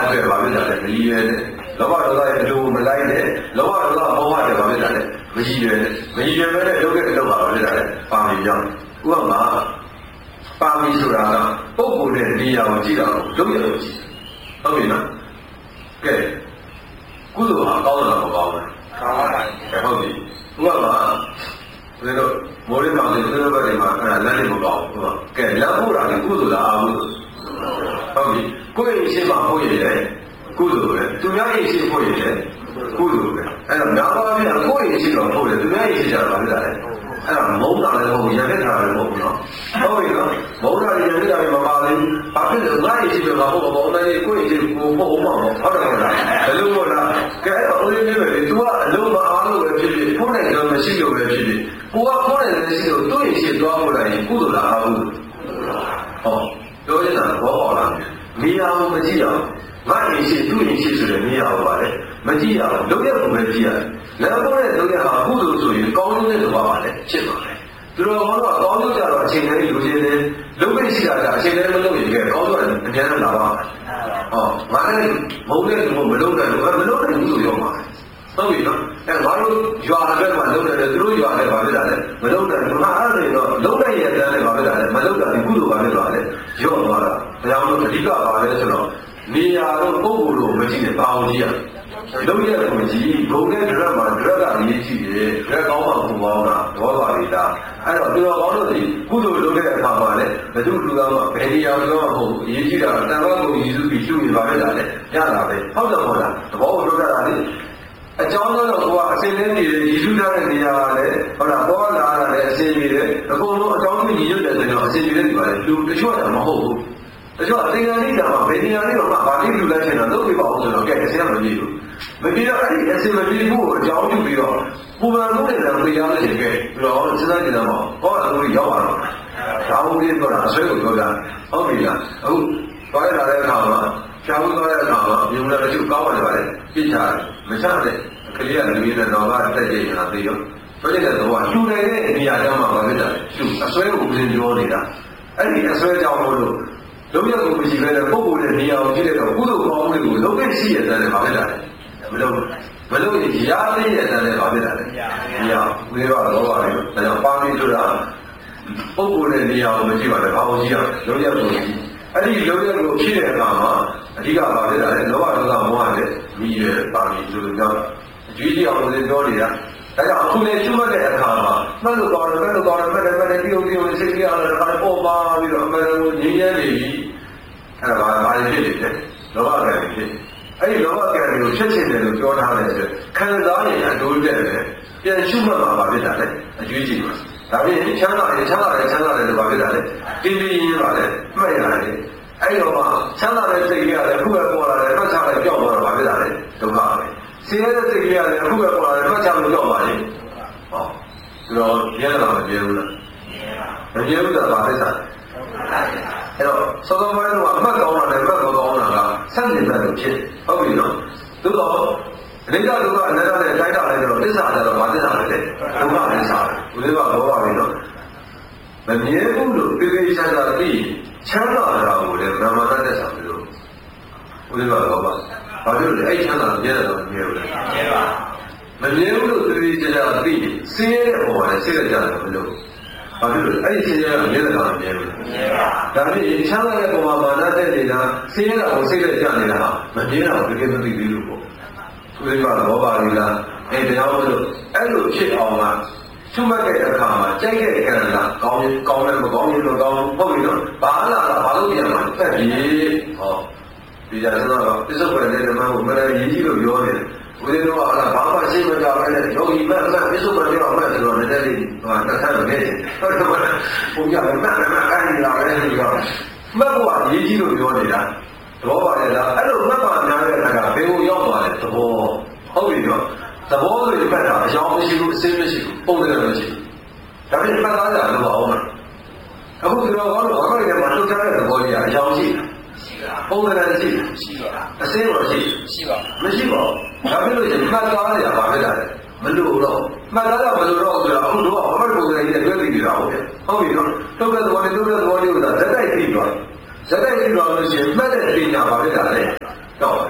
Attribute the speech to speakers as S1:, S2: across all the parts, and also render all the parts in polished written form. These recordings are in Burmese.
S1: အတွက်ဘာဖြစ်တာလဲမကြီးရဲနဲ့လောဘဒေါသရဲ့အလိုမလိုက်နဲ့လောဘဒေါသမောဟတွေဘာဖြစ်တာလဲမကြီးရဲနဲ့မကြီးရဲပဲနဲ့လုပ်တဲ့အလုပ်ပါဘာဖြစ်တာလဲပါမီကြောင့်ဥပမာပါမီဆိုတာကပုဂ္ဂိုလ်နဲ့နေရာကိုကြည့်တာလုပ်ရလို့ကြည့်ဟုတ်ပြီနော်ကဲကုသိုလ်ဟာကောင်းတာမကောင်းဘူးကောင်းပါတယ်ဟုတ်ပြီဥပမာဘယ်လိုမိုးရင်းကောင်တွေသူတို့ဘက်တွေမှာအဲ့ဒါလမ်းတွေမကောင်းဘူးဟုတ်ကဲလမ်းဖို့တာကကုသိုလ်လားအာဟုဟုတ်ပြီကိုယ့်ရဲ့အရှိမဖို့ရတယ်ကုသိုလ်ပဲသူများရဲ့အရှိဖို့ရတယ်ကုသိုလ်ပဲအဲ့တော့များပါးပြန်ကိုယ့်ရဲ့အရှိတော်ဖို့တယ်သူများရဲ့အရှိကြတာဖြစ်တာလေအဲ့ဒါမုန်းတာလည်းမဟုတ်ဘူးရတဲ့ခါလည်းမဟုတ်ဘူးနော်ဟုတ်ပြီနော်မုန်းတာရတဲ့ခါလည်းမပါဘူးဘာဖြစ်လဲငါ့ရဲ့အရှိပဲမဟုတ်ဘူးဘောင်းတိုင်းကိုယ့်ရဲ့အရှိကိုဖို့အောင်မဟုတ်တယ်မလားဘယ်လိုမို့လားကဲအဲ့တော့ဦးလေးမျိုးပဲလေ तू ကအလုံးမအားလို့ပဲဖြစ်ဖြစ်ဖို့နိုင်တော့မရှိလို့ပဲဖြစ်ဖြစ်ကိုကဖို့နိုင်တယ်ရှိလို့သူ့ရဲ့အရှိသွားဖို့လိုက်ရင်ကုသိုလ်လားအာဟုဟောပြောနေတာဘောပေါက်လာနေရာကိုမကြည့်အောင်ငါ့ရင်ရှိသူ့ရင်ရှိဆိုတဲ့နေရာကိုပါလေမကြည့်အောင်လုပ်ရဖို့ပဲကြည့်ရတယ်။လည်းပေါ်တဲ့လုပ်ရဟာကုသိုလ်ဆိုရင်ကောင်းကျိုးနဲ့တော့ပါလေဖြစ်ပါလေ။သူတော်ကတော့ကောင်းကျိုးကြတော့အချိန်တိုင်းလူချင်းနဲ့လုပ်လို့ရှိတာကအချိန်တိုင်းမလုပ်ရင်ကောင်းကျိုးလည်းအများနဲ့လာပါမယ်။ဟောငါလည်းမုန်းတဲ့လူမလုပ်နိုင်ဘူးမလုပ်နိုင်ဘူးဆိုရောမှာဟုတ်ပြီနော်အဲငါတို့ရွာတဲ့မှာလုပ်တယ်သူတို့ရွာတဲ့ဘာဖြစ်တာလဲမလုပ်နိုင်ဘူးဟာအဲ့ဒါဆိုတော့လုပ်နိုင်ရတဲ့လည်းဘာဖြစ်တာလဲမလုပ်တာဒီကုသိုလ်ဘာဖြစ်သွားလဲရော့သွားတာဘယ်အောင်လို့အဓိကပါလဲဆိုတော့နေရာတော့ပုဂ္ဂိုလ်လို့မကြည့်နဲ့ဘာအောင်ကြည့်ရလုံးရကိုကြည့်ဂုံတဲ့ဒရက်မှာဒရက်ကအရေးကြီးတယ်ဒရက်ကောင်းမှပူပေါင်းတာဒေါသတွေဒါအဲ့တော့သူတော်ကောင်းတို့ဒီကုသိုလ်လုပ်တဲ့အခါမှာလည်းဘယ်သူလူသားမှဘယ်နေရာတော့မဟုတ်အရေးကြီးတာတန်ခါကိုရည်စုပြီးရှုနေပါလေလားရတာပဲဟုတ်တယ်ဟုတ်လားသဘောကိုပြောတာလေအကြောင်းတော့ကိုကအစင်းလေးနေရည်စုထားတဲ့နေရာကလည်းဟုတ်လားပေါ်လာတာလည်းအစင်းနေတယ်အကုန်လုံးအကြောင်းကြီးရည်ရွတ်တယ်ဆိုတော့အစင်းတွေလည်းဒီပါလေလူတချို့ကမဟုတ်ဘူးတချို့အသင်္ကန်းလေးတာမှာဘယ်နေရာလေးတော့မှဗာလေးလူလိုက်ချင်တော့လုပ်ပြပါဦးဆိုတော့ကဲအစင်းကမကြည့်ဘူးမကြည့်တော့အဲ့ဒီအစင်းမကြည့်ဘူးကိုအကြောင်းပြုပြီးတော့ပူပန်လို့လည်းပြရလို့ရှိခဲ့ပြီးတော့စဉ်းစားကြည့်တော့ဟောအကူကြီးရောက်လာတော့ဒါမှမဟုတ်တော့အဆွဲကိုပြောတာဟုတ်ပြီလားအခုသွားရတဲ့အခါမှာဖြာဖို့သွားတဲ့အခါမှာမြုံလည်းတချို့ကောင်းပါတယ်ပါလေပြစ်ချတယ်မချတဲ့ကလေးကလူကြီးနဲ့တော့ကတက်ကြရတာသိရောဆိုတဲ့တော့လူနေတဲ့နေရာကျမှမဖြစ်တာသူအဆွဲကိုပြင်ပြောနေတာအဲ့ဒီအဆွဲကြောင့်မို့လို့လုံးရကိုမရှိဘဲနဲ့ပုဂ္ဂိုလ်နဲ့နေရာကိုကြည့်တဲ့တော့ကုသိုလ်ကောင်းမှုတွေကိုလုံးဝရှိရတဲ့ဘာဖြစ်တာလဲမလို့ရာသိရတဲ့ဘာဖြစ်တာလဲမရဝိရတော့ပါလေဒါကြောင့်ပါမီဆိုတာပုဂ္ဂိုလ်နဲ့နေရာကိုမကြည့်ပါနဲ့ဘာလို့ကြည့်ရလုံးရကိုကြည့်အဲ့ဒီလုံးရကိုဖြစ်တဲ့အခါမှာအဓိကဘာဖြစ်တာလဲလောဘဒေါသမောဟနဲ့မိရပါမီဆိုတော့အကြီးကြီးအောင်လည်းပြောနေတာဒါကြောင့်အခုလည်းကျွတ်တဲ့အခါမှာမှတ်လို့ကောင်းတယ်မှတ်လို့ပြီးုံစိတ်ကြီးအောင်လည်းပေါ်ပါပြီးတော့အမှန်ကိုငြင်းရနေပြီအဲ့ဒါဘာဖြစ်နေလဲလောဘကံဖြစ်အဲ့ဒီလောဘကံကိုဖြစ်ချင်တယ်လို့ပြောထားတယ်ဆိုခံစားရင်အတိုးတက်တယ်ပြန်ရှုမှတ်မှာဖြစ်တာလေအကျွေးကြီးပါဒါပြင်ချမ်းသာတယ်လို့ဘာဖြစ်တာလဲတင်းတင်းရင်းပါလေမှတ်ရတယ်အဲ့တော့မှချမ်းသာတဲ့စိတ်ကြီးရတယ်အခုပဲပေါ်လာတယ်မှတ်ချလိုက်ကြောက်သွားတာဘာဖြစ်တာလဲဒုက္ခပဲဆင်းရဲတဲ့စိတ်ကြီးရတယ်အခုပဲပေါ်လာတယ်မှတ်ချလို့ကြောက်ပါလေဟောဒီတော့ရဲလာမပြေဘူးလားမပြေဘူးတော့ဘာဖြစ်တာအဲ့တော့စောစောပိုင်းကအမှတ်ကောင်းတာနဲ့မှတ်မကောင်းတာကဆန့်ကျင်ဘက်လို့ဖြစ်ဟုတ်ပြီနော်သို့တော့အနိစ္စဒုက္ခအနတ္တနဲ့တိုက်တာလိုက်တော့သစ္စာကြတော့ဘာသစ္စာလဲဒုက္ခသစ္စာဦးလေးကဘောပါပြီနော်မမြဲဘူးလို့ပြေပြေချမ်းသာပြီးချမ်းသာတာကိုလည်းဗြဟ္မာဏသက်သာပြီလို့ဦးလေးကဘောပါဘာလို့လဲအဲ့ချမ်းသာမြဲတယ်တော့မမြဲဘူးလေမြဲပါမမြဲဘူးလို့ပြေပြေချမ်းသာပြီးဆင်းရဲတဲ့ပုံမှာလည်းစိတ်ကြတယ်မလို့ဘာဖြစ်လို့အဲ့ဒီဆင်းရဲကမြဲတယ်တော့မမြဲဘူးမြဲပါဒါဖြင့်ချမ်းသာတဲ့ပုံမှာမာနတဲ့နေတာဆင်းရဲတာကိုစိတ်ကြနေတာဟာမမြဲတာကိုပြေပြေမသိသေးလို့ပေါ့သူကဘောပါလိလားအဲ့တရားမို့လို့အဲ့လိုဖြစ်အောင်ကသူ့မဲ့တဲ့အခါမှာကြိုက်တဲ့ကံကကောင်းတယ်မကောင်းဘူးလို့ကောင်းဟုတ်ပြီနော်ဘာလာဘာလို့ပြန်မှာတက်ပြီဟောဒီကြတော့ပစ္စုပန်တဲ့ဓမ္မကိုမရရည်ကြီးလို့ပြောနေတယ်ဘုရားတော်ကဘာမှရှိမကြဘဲနဲ့ယောဂီမဲ့ပစ္စုပန်ပြောမှဆိုတော့လည်းတည်းဟောတစ်ခါတော့နေတယ်ဟုတ်တယ်ဘုရားအဲ့ဒီလာပဲဆိုတော့မတ်ဘုရားရည်ကြီးလို့ပြောနေတာသဘောပါရဲ့လားအဲ့လိုမှတ်ပါများတဲ့အခါကဘယ်ကိုရောက်သွားလဲသဘောဟုတ်ပြီနော်သဘောဆိုရင်ပတ်တာအကြောင်းမရှိဘူးအစင်းမရှိဘူးပုံစံမရှိဘူးဒါပေမဲ့ပတ်သားကြလို့အောင်လားအခုဒီတော့ဘာလို့ဘာလို့လဲမှာထုတ်ထားတဲ့သဘောကြီးအကြောင်းရှိတာပုံစံရှိပါအစင်းတော့ရှိပါမရှိပါဘူးဒါဖြစ်လို့ရင်ပတ်သားကြပါပဲလားမလို့တော့မှတ်သားတာမလို့တော့ဆိုတော့အခုတော့ဘာမှပုံစံကြီးနဲ့တွဲပြီးနေတာဟုတ်ပြီနော်ထုတ်တဲ့သဘောနဲ့ထုတ်တဲ့သဘောလေးကိုဇက်တိုက်ပြီးသွားဇက်တိုက်ပြီးသွားလို့ရှိရင်မှတ်တဲ့ပညာပါပဲလားလေတော့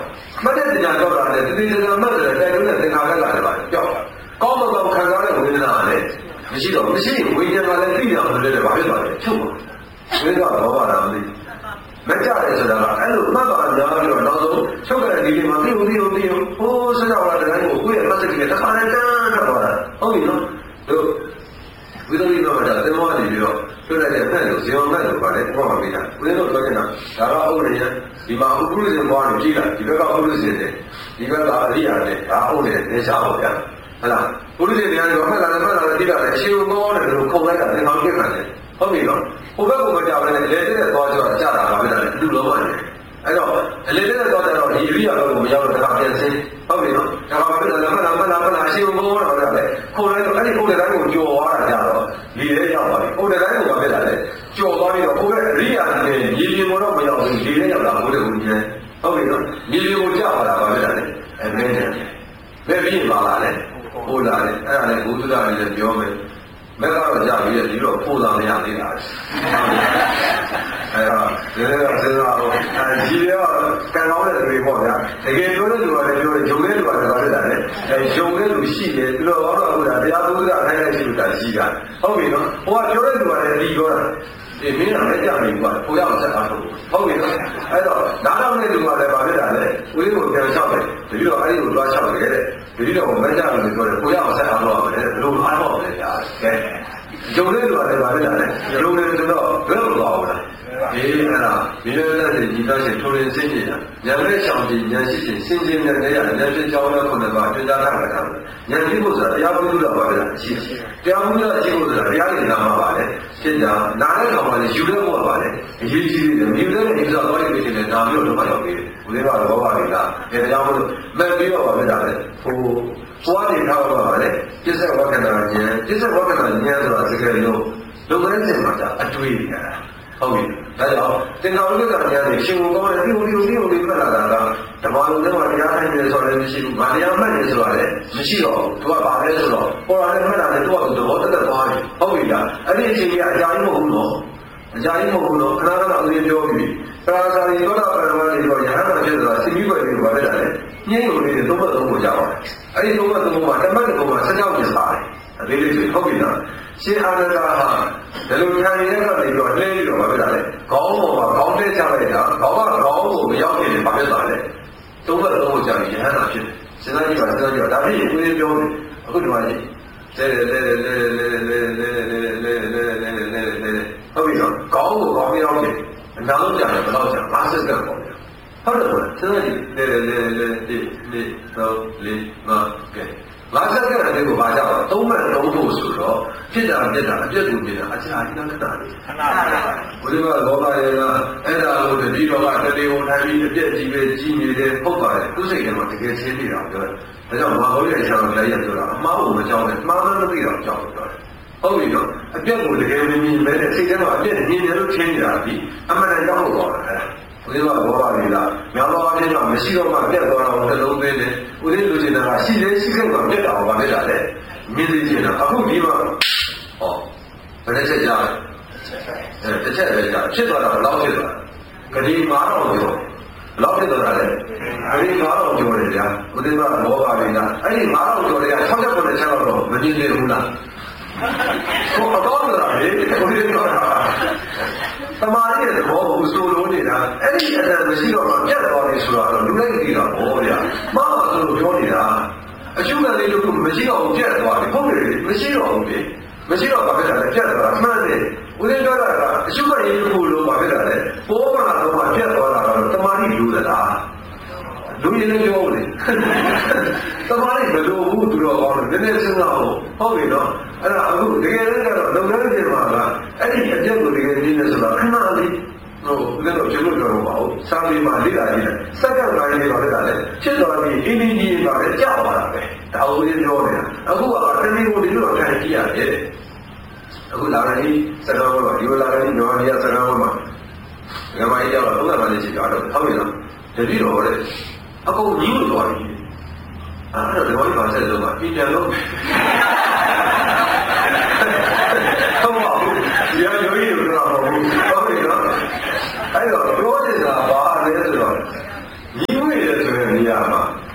S1: ညာတော့တာနဲ့တိတိကျကျမှတ်တယ်တိုင်လို့နဲ့သင်္ခါရကလည်းပါပြောက်ကောင်းမကောင်းခံစားတဲ့ဝေဒနာလည်းမရှိတော့မရှိဝိညာဉ်ကလည်းသိရအောင်လည်းဘာဖြစ်သွားလဲချုပ်ပါဝိညာဉ်ကတော့ဘာလာမသိမကြတယ်ဆိုတာကအဲ့လိုမှတ်ပါများပြီးတော့နောက်ဆုံးချုပ်တဲ့ဒီမှာသိဦးဟိုးစကြောလာတဲ့တိုင်းကိုကိုယ့်ရဲ့မှတ်စိတ်နဲ့တစ်ခါနဲ့တန်းထွက်သွားတာဟုတ်ပြီနော်တို့ဝိသုဒ္ဓိတော့ဒါသင်္ဘောကနေပြီးတော့တွေ့လိုက်တဲ့ဖက်လို့ဇေယျဖက်လို့ပါလေပြောပါမိတာဝိသုဒ္ဓိတော့ပြောနေတာဒါကဥဒိယဒီမှာဥပ္ပရုဇဉ်ဘွားကိုကြည့်လိုက်ဒီဘက်ကဥပ္ပရုဇဉ်နဲ့ဒီဘက်ကအရိယာနဲ့ဒါဥဒိယနေစားပါဗျာဟုတ်လားဥဒိယတရားကမှတ်လာတယ်ကြည့်လိုက်အရှင်ဘောနဲ့လို့ခုံလိုက်တာသင်္ဘောပြစ်ခံတယ်ဟုတ်ပြီနော်ဟိုဘက်ကိုမကြောက်လည်းလေတဲ့သွားကြတာကြာတာပါပဲလေလူလုံးပါတယ်အဲ့တော့လေတဲ့သွားကြတော့ဒီအရိယာဘက်ကိုမရောက်တော့တခါပြန်စင်းဟုတ်ပြီနော်ဒါကမှလည်းမှတ်လာအရှင်ဘောတော့လည်းခုံလိုက်တော့အဲ့ဒီခုံတဲ့တိုင်းကိုကြော်သွားတာကြာတော့ဒီလေရောက်ပါပြီခုံတဲ့တိုင်းကိုမဖြစ်လာလေကြော်သွားပြီးတော့ဟိုဘက်အရိယာနဲ့ရေပြင်ကတော့မရောက်ဘူးဒီလေရောက်လာဘုရားကိုကျန်ဟုတ်ပြီနော်ရေပြင်ကိုကြာပါတာပါပဲလေအဲ့မင်းနဲ့ဘယ်ပြီးပါလာလဲဟိုလာတယ်အဲ့ဒါလည်းဘုရားလည်းပြောမယ်မက်ကတော့ကြာပြီးဒီတော့ပို့တာမရသေးတာအဲ့တော့ဒီလိုစဉ်းစားတော့ဒီရောကံကောင်းတဲ့တွေပေါ့ဗျာတကယ်ပြောတဲ့လူကလည်းပြောတယ်ဂျုံတဲ့လူကလည်းပါတယ်လေအဲဂျုံတဲ့လူရှိတယ်ဒီလိုတော့ဟုတ်တာတရားဘုရားခိုင်းတဲ့ရှိလို့တာရှိတာဟုတ်ပြီနော်ဟိုကပြောတဲ့လူကလည်းဒီပြောတာဒီမင်းကလည်းကြာပြီကွာကိုရအောင်ဆက်အားထုတ်ဟုတ်ပြီနော်အဲ့တော့နားတော့တဲ့လူကလည်းပါဖြစ်တာလေဝိရိယကိုပြန်လျှောက်တယ်ဒီလိုအဲ့ဒီကိုသွားလျှောက်တယ်တဲ့ဒီလိုမကြဘူးလို့ပြောတယ်ကိုရအောင်ဆက်အားထုတ်ရမယ်ဘယ်လိုအားထုတ်လဲကြာကဲဂျုံတဲ့လူကလည်းပါဖြစ်တာလေဂျုံတယ်ဆိုတော့ဘယ်လိုသွားအောင်လဲဒီအဲ့ဒါဒီလိုလက်တွေဒီတော့ရှင်ထိုးရင်းစင်းနေတာဉာဏ်နဲ့ရှောင်ပြီးဉာဏ်ရှိခြင်းစင်ကြင်တဲ့နေရာဉာဏ်ဖြစ်ကြောင်းတော့ခုနကတွေ့ကြတာကဉာဏ်ဖြစ်ဖို့ဆိုတာတရားပုဒ်လို့ပါပဲလားရှိတယ်တရားပုဒ်လို့ရှိဖို့ဆိုတာတရားတွေနာမှာပါလေဖြစ်တာနားတဲ့ကောင်ကလည်းယူတဲ့ဘောပါလေအရေးကြီးတယ်မြူတဲ့နေစားသွားရဖြစ်တယ်နာမျိုးတော့မရောက်သေးဘူးဦးလေးကတော့ဘာပါလဲလားဒါကြောင့်မို့မက်ပြီးတော့ပါပဲလားဟိုသွားနေတော့ပါလေပြစ္ဆေဝက္ခဏာဉာဏ်ပြစ္ဆေဝက္ခဏာဉာဏ်ဆိုတာစကားလုံးလုပ်ငန်းစဉ်မှာအတွေ့ရတာဟုတ်ပြီဒါကြောင့်သင်္ခါရုပ္ပကဉာဏ်နဲ့ရှင်ကိုကောင်းတဲ့ဒီလိုဖတ်လာတာကဓမ္မလုံးထဲမှာတရားထိုင်နေဆိုလည်းမရှိဘူး။ငါတရားမှတ်နေဆိုတာလည်းမရှိတော့ဘူး။သူကပါလဲဆိုတော့ပေါ်လာတဲ့မှတ်လာတဲ့သူကသဘောတက်သွားပြီ။ဟုတ်ပြီလား။အဲ့ဒီအချိန်ကအကြာကြီးမဟုတ်ဘူးနော်။အကြာကြီးမဟုတ်ဘူးနော်။ခဏခဏအရင်ပြောပြီးပရာဇာတိသောတာပန်မလေးတော့ယဟန်မှာဖြစ်ဆိုတာစိမိွယ်လေးကိုပါလဲတာလေ။ညင်းလို့လေးသုံးဘက်သုံးကိုကြောက်တယ်။အဲ့ဒီသုံးဘက်သုံးမှာတမတ်တုံးမှာ16ကျင်ပါတယ်။အသေးလေးဆိုဟုတ်ပြီလား။ရှင်အာနန္ဒာဟာဒီလိုခံရတဲ့ကနေတော့လှည့်ပြီးတော့ပါပဲလား။ခေါင်းပေါ်မှာခေါင်းထဲချလိုက်တာခေါင်းကခေါင်းကိုမရောက်နေတယ်ပါပဲလား။သုံးဘက်သုံးကိုကြောက်ရင်ယဟန်မှာဖြစ်တယ်။စဉ်းစားကြည့်ပါဒါဖြစ်ရင်ကိုယ်ပြောတယ်အခုဒီမှာကြီးဟုတ်ပြီနော်ခေါင်းကိုခေါင်းမရောက်ဖြစ်အနာလုံးကြာတယ်ဘယ်တော့ကြာ50စက္ကန့်ပေါ့ဟုတ်တယ်ဟုတ်တယ်စဉ်းစားကြည့်50စက္ကန့်တည်းကိုပါကြတော့သုံးမဲ့သုံးဖို့ဆိုတော့ဖြစ်တာအပြက်ကိုဖြစ်တာအကြာကြီးခဏလေးဘုရားလောဘရဲ့ကအဲ့ဒါလို့တတိတော်ကတတိယထိုင်ပြီးအပြက်ကြီးပဲကြီးနေတယ်ဟုတ်ပါတယ်သူစိတ်ထဲမှာတကယ်ချင်းနေတာပြောတယ်ဒါကြောင့်မဟုတ်ရဲ့အချမ်းကိုလည်းရပြောတာအမှားကိုမကြောက်နဲ့မှားမှမသိတော့ကြောက်ပြောတယ်ဟုတ်ပြီနော်အပြက်ကိုတကယ်မြင်မြင်ပဲစိတ်ထဲမှာအပြက်မြင်တယ်လို့ထင်နေတာပြီအမှန်တန်ကြောက်တော့တယ်ဦးလေးကဘောပါလေလားမြောက်တော်အချင်းကမရှိတော့မှပြတ်သွားတော့တစ်လုံးသေးတယ်ဦးလေးလူချင်တာကရှိသေးရှိခဲ့မှပြတ်တာဟောပါလေလားလေမြင်သိချင်တာအခုဒီမှာဟောဘယ်နဲ့ချက်ကြလဲတစ်ချက်ပဲကြာဖြစ်သွားတာဘယ်လောက်ဖြစ်သွားကတိ9000ကျော်ဘယ်လောက်ဖြစ်သွားတာလဲကတိ9000ကျော်တယ်ဗျာဦးလေးကဘောပါလေလားအဲ့ဒီ9000ကျော်တွေက69ချက်တော့မမြင်သေးဘူးလားဟိုအတော့လားလေဦးလေးကတော့သမာဓိရဲ့သဘောကိုဆိုလို့နေတာအဲ့ဒီအတန်မရှိတော့မှပြတ်သွားတယ်ဆိုတော့လူလိုက်ကြည့်တာဟောဗျာမှားပါဆိုလို့ပြောနေတာအရှုခံလေးတို့ကမရှိတော့ဘူးပြတ်သွားတယ်ဟုတ်တယ်မရှိတော့ဘူးလေမရှိတော့ဘာဖြစ်တာလဲပြတ်သွားတာမှန်တယ်ဦးလေးပြောတာကအရှုခံလေးတို့လို့ဘာဖြစ်တာလဲဘောမနာတော့မှပြတ်သွားတာတော့သမာဓိလူသလားလူရင်းလေးပြောလေသမာဓိမလိုဘူးသူတော်ကောင်းတယ်နည်းနည်းစဉ်းစားအောင်ဟုတ်ပြီနော်အဲ့ဒါအခုတကယ်လည်းကတော့လုံလောက်နေမှာကအဲ့ဒီအကျက်ကိုတကယ်နည်းနေဆိုတာခဏလေးဟိုလည်းတော့ကျွန်တော်ပြောတော့ပါဦးစာပေမှာလေ့လာကြည့်တယ်စက္ကန့်ပိုင်းလေးပါလေ့လာတယ်ဖြစ်သွားပြီးအင်းကြီးပါလေကြောက်သွားတာပဲဒါဦးလေးပြောနေတာအခုကတမီးကိုဒီလိုထိုင်ကြည့်ရတယ်အခုလာရင်စကားပေါ်မှာဒီလိုလာရင်ညောင်းရစကားပေါ်မှာငါမကြီးရောက်တော့ဘုရားမလေးရှိကြတော့ဟုတ်ပြီလားတတိတော်တဲ့အကုန်ကြီးလို့ပြောတယ်အဲ့ဒါတော့ဒီဘာဆက်လို့ပါပြည်တယ်လို့ဟုတ်ပါဘူးဒီအရိုးကြီးလို့တော့မဟုတ်ဘူးဟုတ်ပြီနော်အဲ့တော့ပြောနေတာဘာလဲဆိုတော့ညီမွေတယ်ဆိုတဲ့နေရာမှာ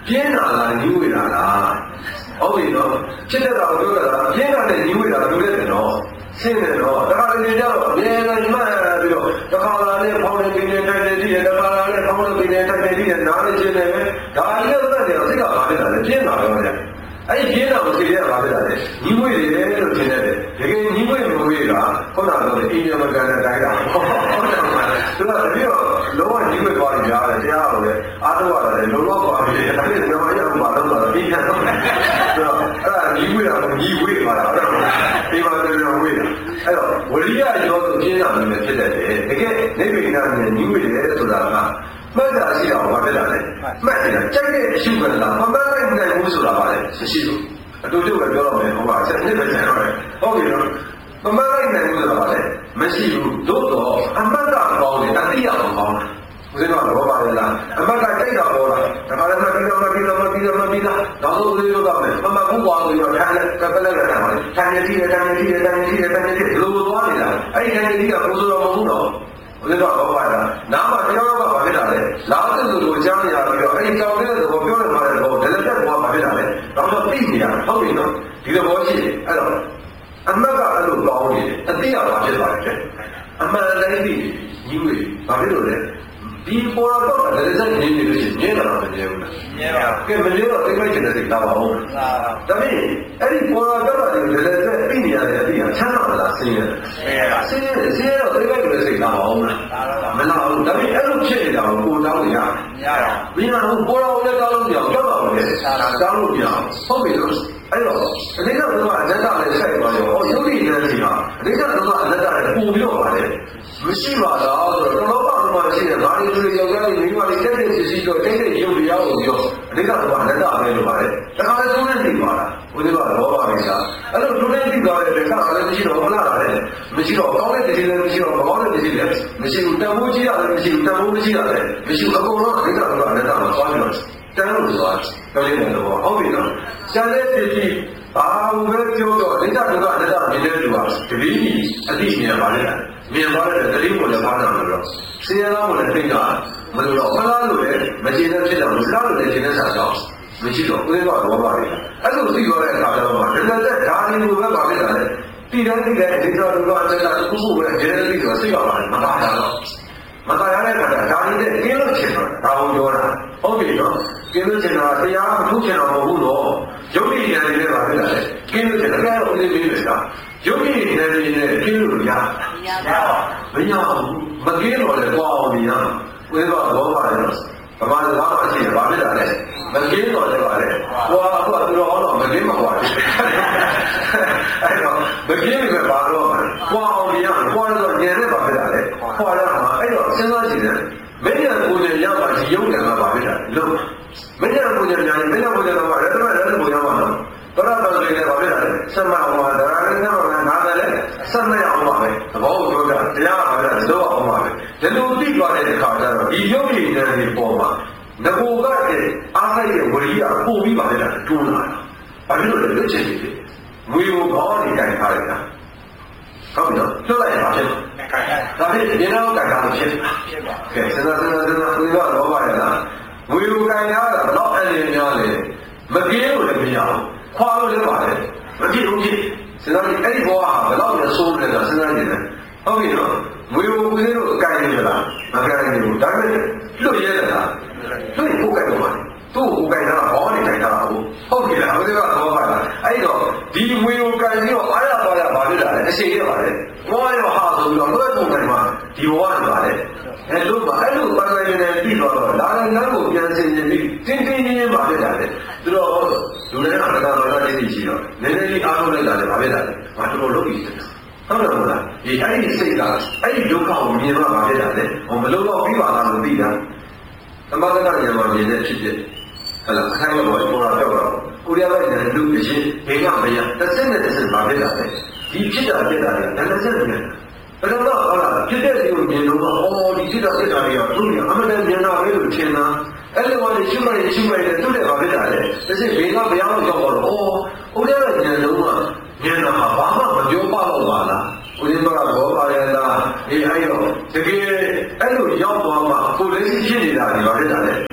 S1: ပြင်းလာလားညီးဝေလာလားဟုတ်ပြီနော်ဖြစ်တဲ့တော့ပြောတာပြင်းလာတဲ့ညီးဝေလာပြောတဲ့တော့ဆင်းတယ်တော့တခါတလေကျတော့အမြဲတမ်းမှတ်ပြီးတော့တခါလာနဲ့ဖောင်းနေပြီးနေတိုင်းနေကြည့်တယ်တခါလာနဲ့ဖောင်းနေပြီးနေတိုင်းနေကြည့်တယ်နားနေချင်းနေပဲဒါလေးတော့တဲ့တော့စိတ်ကပါဖြစ်တာလေပြင်းလာတော့လေအဲ့ဒီပြင်းလာကိုစိတ်ရပါဖြစ်တာလေညီးဝေတယ်လို့ထင်တယ်တကယ်ညီးဝေမဝေကခုနကတော့အင်းရမကန်တဲ့တိုင်းတာဟုတ်တယ်မလားသူကတပြည့်တော့လုံးဝညီးဝေသွားကြတယ်တရားတော်လေအားတော့ရတယ်လုံးဝသွားပြီဒါပေမဲ့မရဘူးပါတော့ပြင်းထန်တော့ဆိုတော့အဲ့ဒါညီးဝေတာညီးဝေပါလားဟုတ်တယ်ဒီမှာပြောဝေတာအဲ့တော့ဝရိယရောဆိုပြင်းလာနေဖြစ်တဲ့တကယ်နိဗ္ဗာန်နဲ့ညီးဝေတယ်ဆိုတာကမှတ်တာရှိအောင်ဘာဖြစ်တာလဲမှတ်တယ်ကြိုက်တဲ့အရှုပ်ကလားမမှတ်နိုင်ဘူးဆိုတာပါလေမရှိဘူးအတူတူပဲပြောတော့မယ်ဟောပါဆက်နှစ်ပဲကျန်တော့တယ်ဟုတ်ပြီနော်မမှတ်နိုင်ဘူးဆိုတာပါလေမရှိဘူးသို့တော့အမှတ်ကကောင်းတယ်အတိအအောင်ကောင်းတယ်ဦးဇင်းကတော့ဘာလဲလားအမှတ်ကကြိုက်တာပေါ်လာဒါမှလည်းပြီးတော့နောက်ဆုံးဦးဇင်းတို့ကမယ်အမှတ်ဘူးပွားလို့ရထားတယ်ကပလက်ရတာပါလေထိုင်နေကြည့်တယ်ဘယ်လိုသွားနေလားအဲ့ဒီထိုင်နေကြည့်ကကိုယ်ဆိုတော့မဟုတ်တော့ဦးဇင်းတော့ဘာလဲနားမှာတယောက်ကဘာဖြစ်တာလဲလားတဲ့လူကိုကြားနေရပြီးတော့အဲ့ဒီကြောင်တဲ့သဘောပြောနေမှာတဲ့ဘောဒလတက်ဘောဘာဖြစ်တာလဲတော့သိနေရဟုတ်ပြီနော်ဒီသဘောရှိတယ်အဲ့တော့အမှတ်ကအဲ့လိုကောင်းနေတယ်အတိအကျဖြစ်သွားတယ်အမှန်တိုင်းသိညီးဝေဘာဖြစ်လို့လဲဒီပေါ်တော့လည်းစက်နေနေလို့ရှိရင်ညတော့မနေဘူးလားညပါကဲမနေတော့သိလိုက်ချင်တဲ့စိတ်လာပါဦးဒါပေမဲ့အဲ့ဒီပေါ်တော့လည်းစက်သိနေရတဲ့အတိအချမ်းသာလားဆင်းရဲဆင်းရဲတော့သိလိုက်တဲ့စိတ်လာပါဦးလားမလာဘူးဒါပေမဲ့အဲ့လိုဖြစ်နေတာကိုကိုတောင်းနေရမရဘူးပေါ်တော့လည်းတောင်းလို့မရဘူးကြောက်ပါဘူးလေတောင်းလို့မရဟုတ်ပြီလို့အဲ့တော့အတိတ်ကတော့အနတ္တနဲ့ဆက်သွားရောဟောယုတ်တိဉာဏ်စီဟာအတိတ်ကတော့အနတ္တနဲ့ပုံပြီးတော့ပါလေမရှိပါလားဆိုတော့တော်တော်ပါရှိတယ်။ဒါတွေသူတွေယောက်ျားတွေမိန်းမတွေတက်တဲ့စီစီတော့တိတ်တိတ်ရုပ်တရားကိုပြောအဓိကတော့အနတ္တပဲလို့ပါတယ်။တခါလေသုံးနေပြီပါလား။ဘုရားကလောဘပဲလား။အဲ့လိုသူနဲ့ပြီးသွားတဲ့တခါလည်းမရှိတော့မလားလေ။မရှိတော့ကောင်းတဲ့တည်းလည်းမရှိတော့မကောင်းတဲ့တည်းလည်းမရှိဘူး။တန်ဖိုးကြီးရတယ်မရှိဘူး။တန်ဖိုးမရှိရတယ်မရှိဘူး။အကုန်လုံးအဓိကတော့အနတ္တမှာသွားပြီးတော့တန်းလို့ဆိုတာပြောရမယ်တော့ဟုတ်ပြီနော်။ကျန်တဲ့တည်းဘာလို့ပဲပြောတော့အဓိကတော့အနတ္တမြင်တဲ့လူကတတိအတိမြင်ပါလေ။မြင်သွားတဲ့တတိကိုလည်းပါတာလို့ဆင်းရဲတော့လည်းသိတာမလို့တော့မလားလို့လည်းမကျေနပ်ဖြစ်တော့ဘူးလားလို့လည်းကျေနပ်တာတော့မရှိတော့ဦးလေးကတော့ဘာပါလဲအဲ့လိုသိရတဲ့အခါကျတော့မှဒီလက်သက်ဓာရီကိုပဲပါဖြစ်တာလေတိတိုင်းတိတိုင်းဒီတော့တော့အတက်တာခုခုပဲကျေနပ်ပြီးတော့သိရပါတယ်မပါတာတော့မပါရတဲ့အခါကျဓာရီနဲ့ကင်းလို့ချင်တော့ဒါကိုပြောတာဟုတ်ပြီနော်ကင်းလို့ချင်တာတရားမထုတ်ချင်တော့မဟုတ်တော့ယုတ်တိဉာဏ်နဲ့ပါဖြစ်တာလေကင်းလို့ချင်တယ်အဲ့ဒါဦးလေးပြီးတယ်ကယုတ်တိဉာဏ်နဲ့ကင်းလို့ရမရဘူးမကင်းတော့လည်းသွားအောင်မြင်ဝိသောဘောပါလေဗမာစကားမရှိတယ်ဗာဖြစ်တာလေမကင်းတော့လည်းပါလေဟိုအခုကသူတော်အောင်တော့မကင်းမှာပါအဲ့တော့မကင်းပြီပဲပါတော့ကွာအောင်မြင်ကွာတော့ညံနဲ့ပါဖြစ်တာလေခွာရမှာအဲ့တော့စဉ်းစားကြည့်တယ်မင်းရဲ့ကိုယ်နဲ့ရပါဒီယုံတယ်မှာပါဖြစ်တာလို့မင်းရဲ့ကိုယ်နဲ့ညာမင်းရဲ့ကိုယ်နဲ့တော့ရတ္တမရတ္တကိုရမှာနော်တော်တော်လေးနဲ့ပါဖြစ်တာလေဆက်မအောင်ပါဒါလည်းနဲ့ပါငါတယ်လေဆက်မအောင်ပါပဲသဘောကိုပြောတာတရားပါပဲလို့အောင်ပါပဲဒီလိုသိသွားတဲ့အခါကျတော့ဒီယုတ်ရည်နဲ့ဒီပေါ်မှာငကိုကတဲ့အားလိုက်တဲ့ဝရိယပို့ပြီးပါလေတိုးလာတာဘာဖြစ်လို့လဲလွတ်ချင်နေတယ်ငွေကိုခေါင်းနေတိုင်ထားလိုက်တာဟုတ်ပြီနော်လွတ်လိုက်ရင်ဘာဖြစ်လဲဒါဖြစ်ဒီတော့ကံတာဖြစ်ပါကဲစဉ်းစားကိုယ်ကတော့ပါရလားငွေကိုကံရတာတော့အဲ့ဒီများလေမကင်းလို့လည်းမရဘူးခွာလို့လည်းပါလေမဖြစ်ဘူးဖြစ်စဉ်းစားကြည့်အဲ့ဒီဘောကဘယ်တော့လဲဆိုးတယ်ဆိုတာစဉ်းစားကြည့်တယ်ဟုတ်ပြီနော်ငွေကိုဦးလေးတို့အကင်နေကြလားမကင်နေဘူးဒါပေမဲ့လွတ်ရဲတယ်လားလွတ်ဖို့ကင်တော့ပါသူ့ကိုကင်တာဘောနေကင်တာဟုတ်ပြီလားဦးလေးကတော့ပါလားအဲ့တော့ဒီငွေကိုကင်ပြီးတော့အားရပါရပါလိမ့်လားအရှိရပါလေဘောရောဟာဆိုပြီးတော့လွတ်ဖို့ကင်မှာဒီဘောကပါလေအဲ့လိုပါအဲ့လိုပါရမီနဲ့ပြီးတော့လာတဲ့ငန်းကိုပြန်ဆင်ခြင်းပြီးတင်းတင်းရင်းပါဖြစ်တာလေသူတော့လူတွေကအနာတော်တော်ကြီးရှိတော့နည်းနည်းလေးအားလုံးလိုက်တာလေဘာဖြစ်တာလဲဘာတော်တော်လုပ်ပြီးတယ်ဟုတ်တယ်မလားဒီအဲ့ဒီစိတ်ကအဲ့ဒီဒုက္ခကိုမြင်မှဘာဖြစ်တာလဲဟောမလို့တော့ပြီးပါလားလို့သိတာသမထကဉာဏ်မှာမြင်တဲ့ဖြစ်ဖြစ်ဟဲ့လားအခိုင်အမာပေါ်လာတော့ကိုရီးယားရဲ့လူအချင်းဘေးကမရတစ်စက်နဲ့တစ်စက်ဘာဖြစ်တာလဲဒီဖြစ်တာဖြစ်တာလေဒါလည်းစက်နေဘယ်တော့ဟုတ်လားဖြစ်တဲ့စီကိုမြင်လို့အော်ဒီဖြစ်တာဖြစ်တာတွေကသူ့ကအမှန်တည်းမြင်တာပဲလို့ထင်တာအဲ့လိုမှရှုမှတ်ရင်သူ့တဲ့ဘာဖြစ်တာလဲတစ်စက်ဘေးကဘယ်အောင်ကြောက်တော့အော်ကိုရီးယားရဲ့ဉာဏ်လုံးကဉာဏ်ကဘာမှမပြောပါတော့ပါလားဦးဇင်းကတော့ပါရလားအေးအဲ့တော့တကယ်အဲ့လိုရောက်သွားမှကိုယ်လည်းဖြစ်နေတာဒီဘာဖြစ်တာလဲ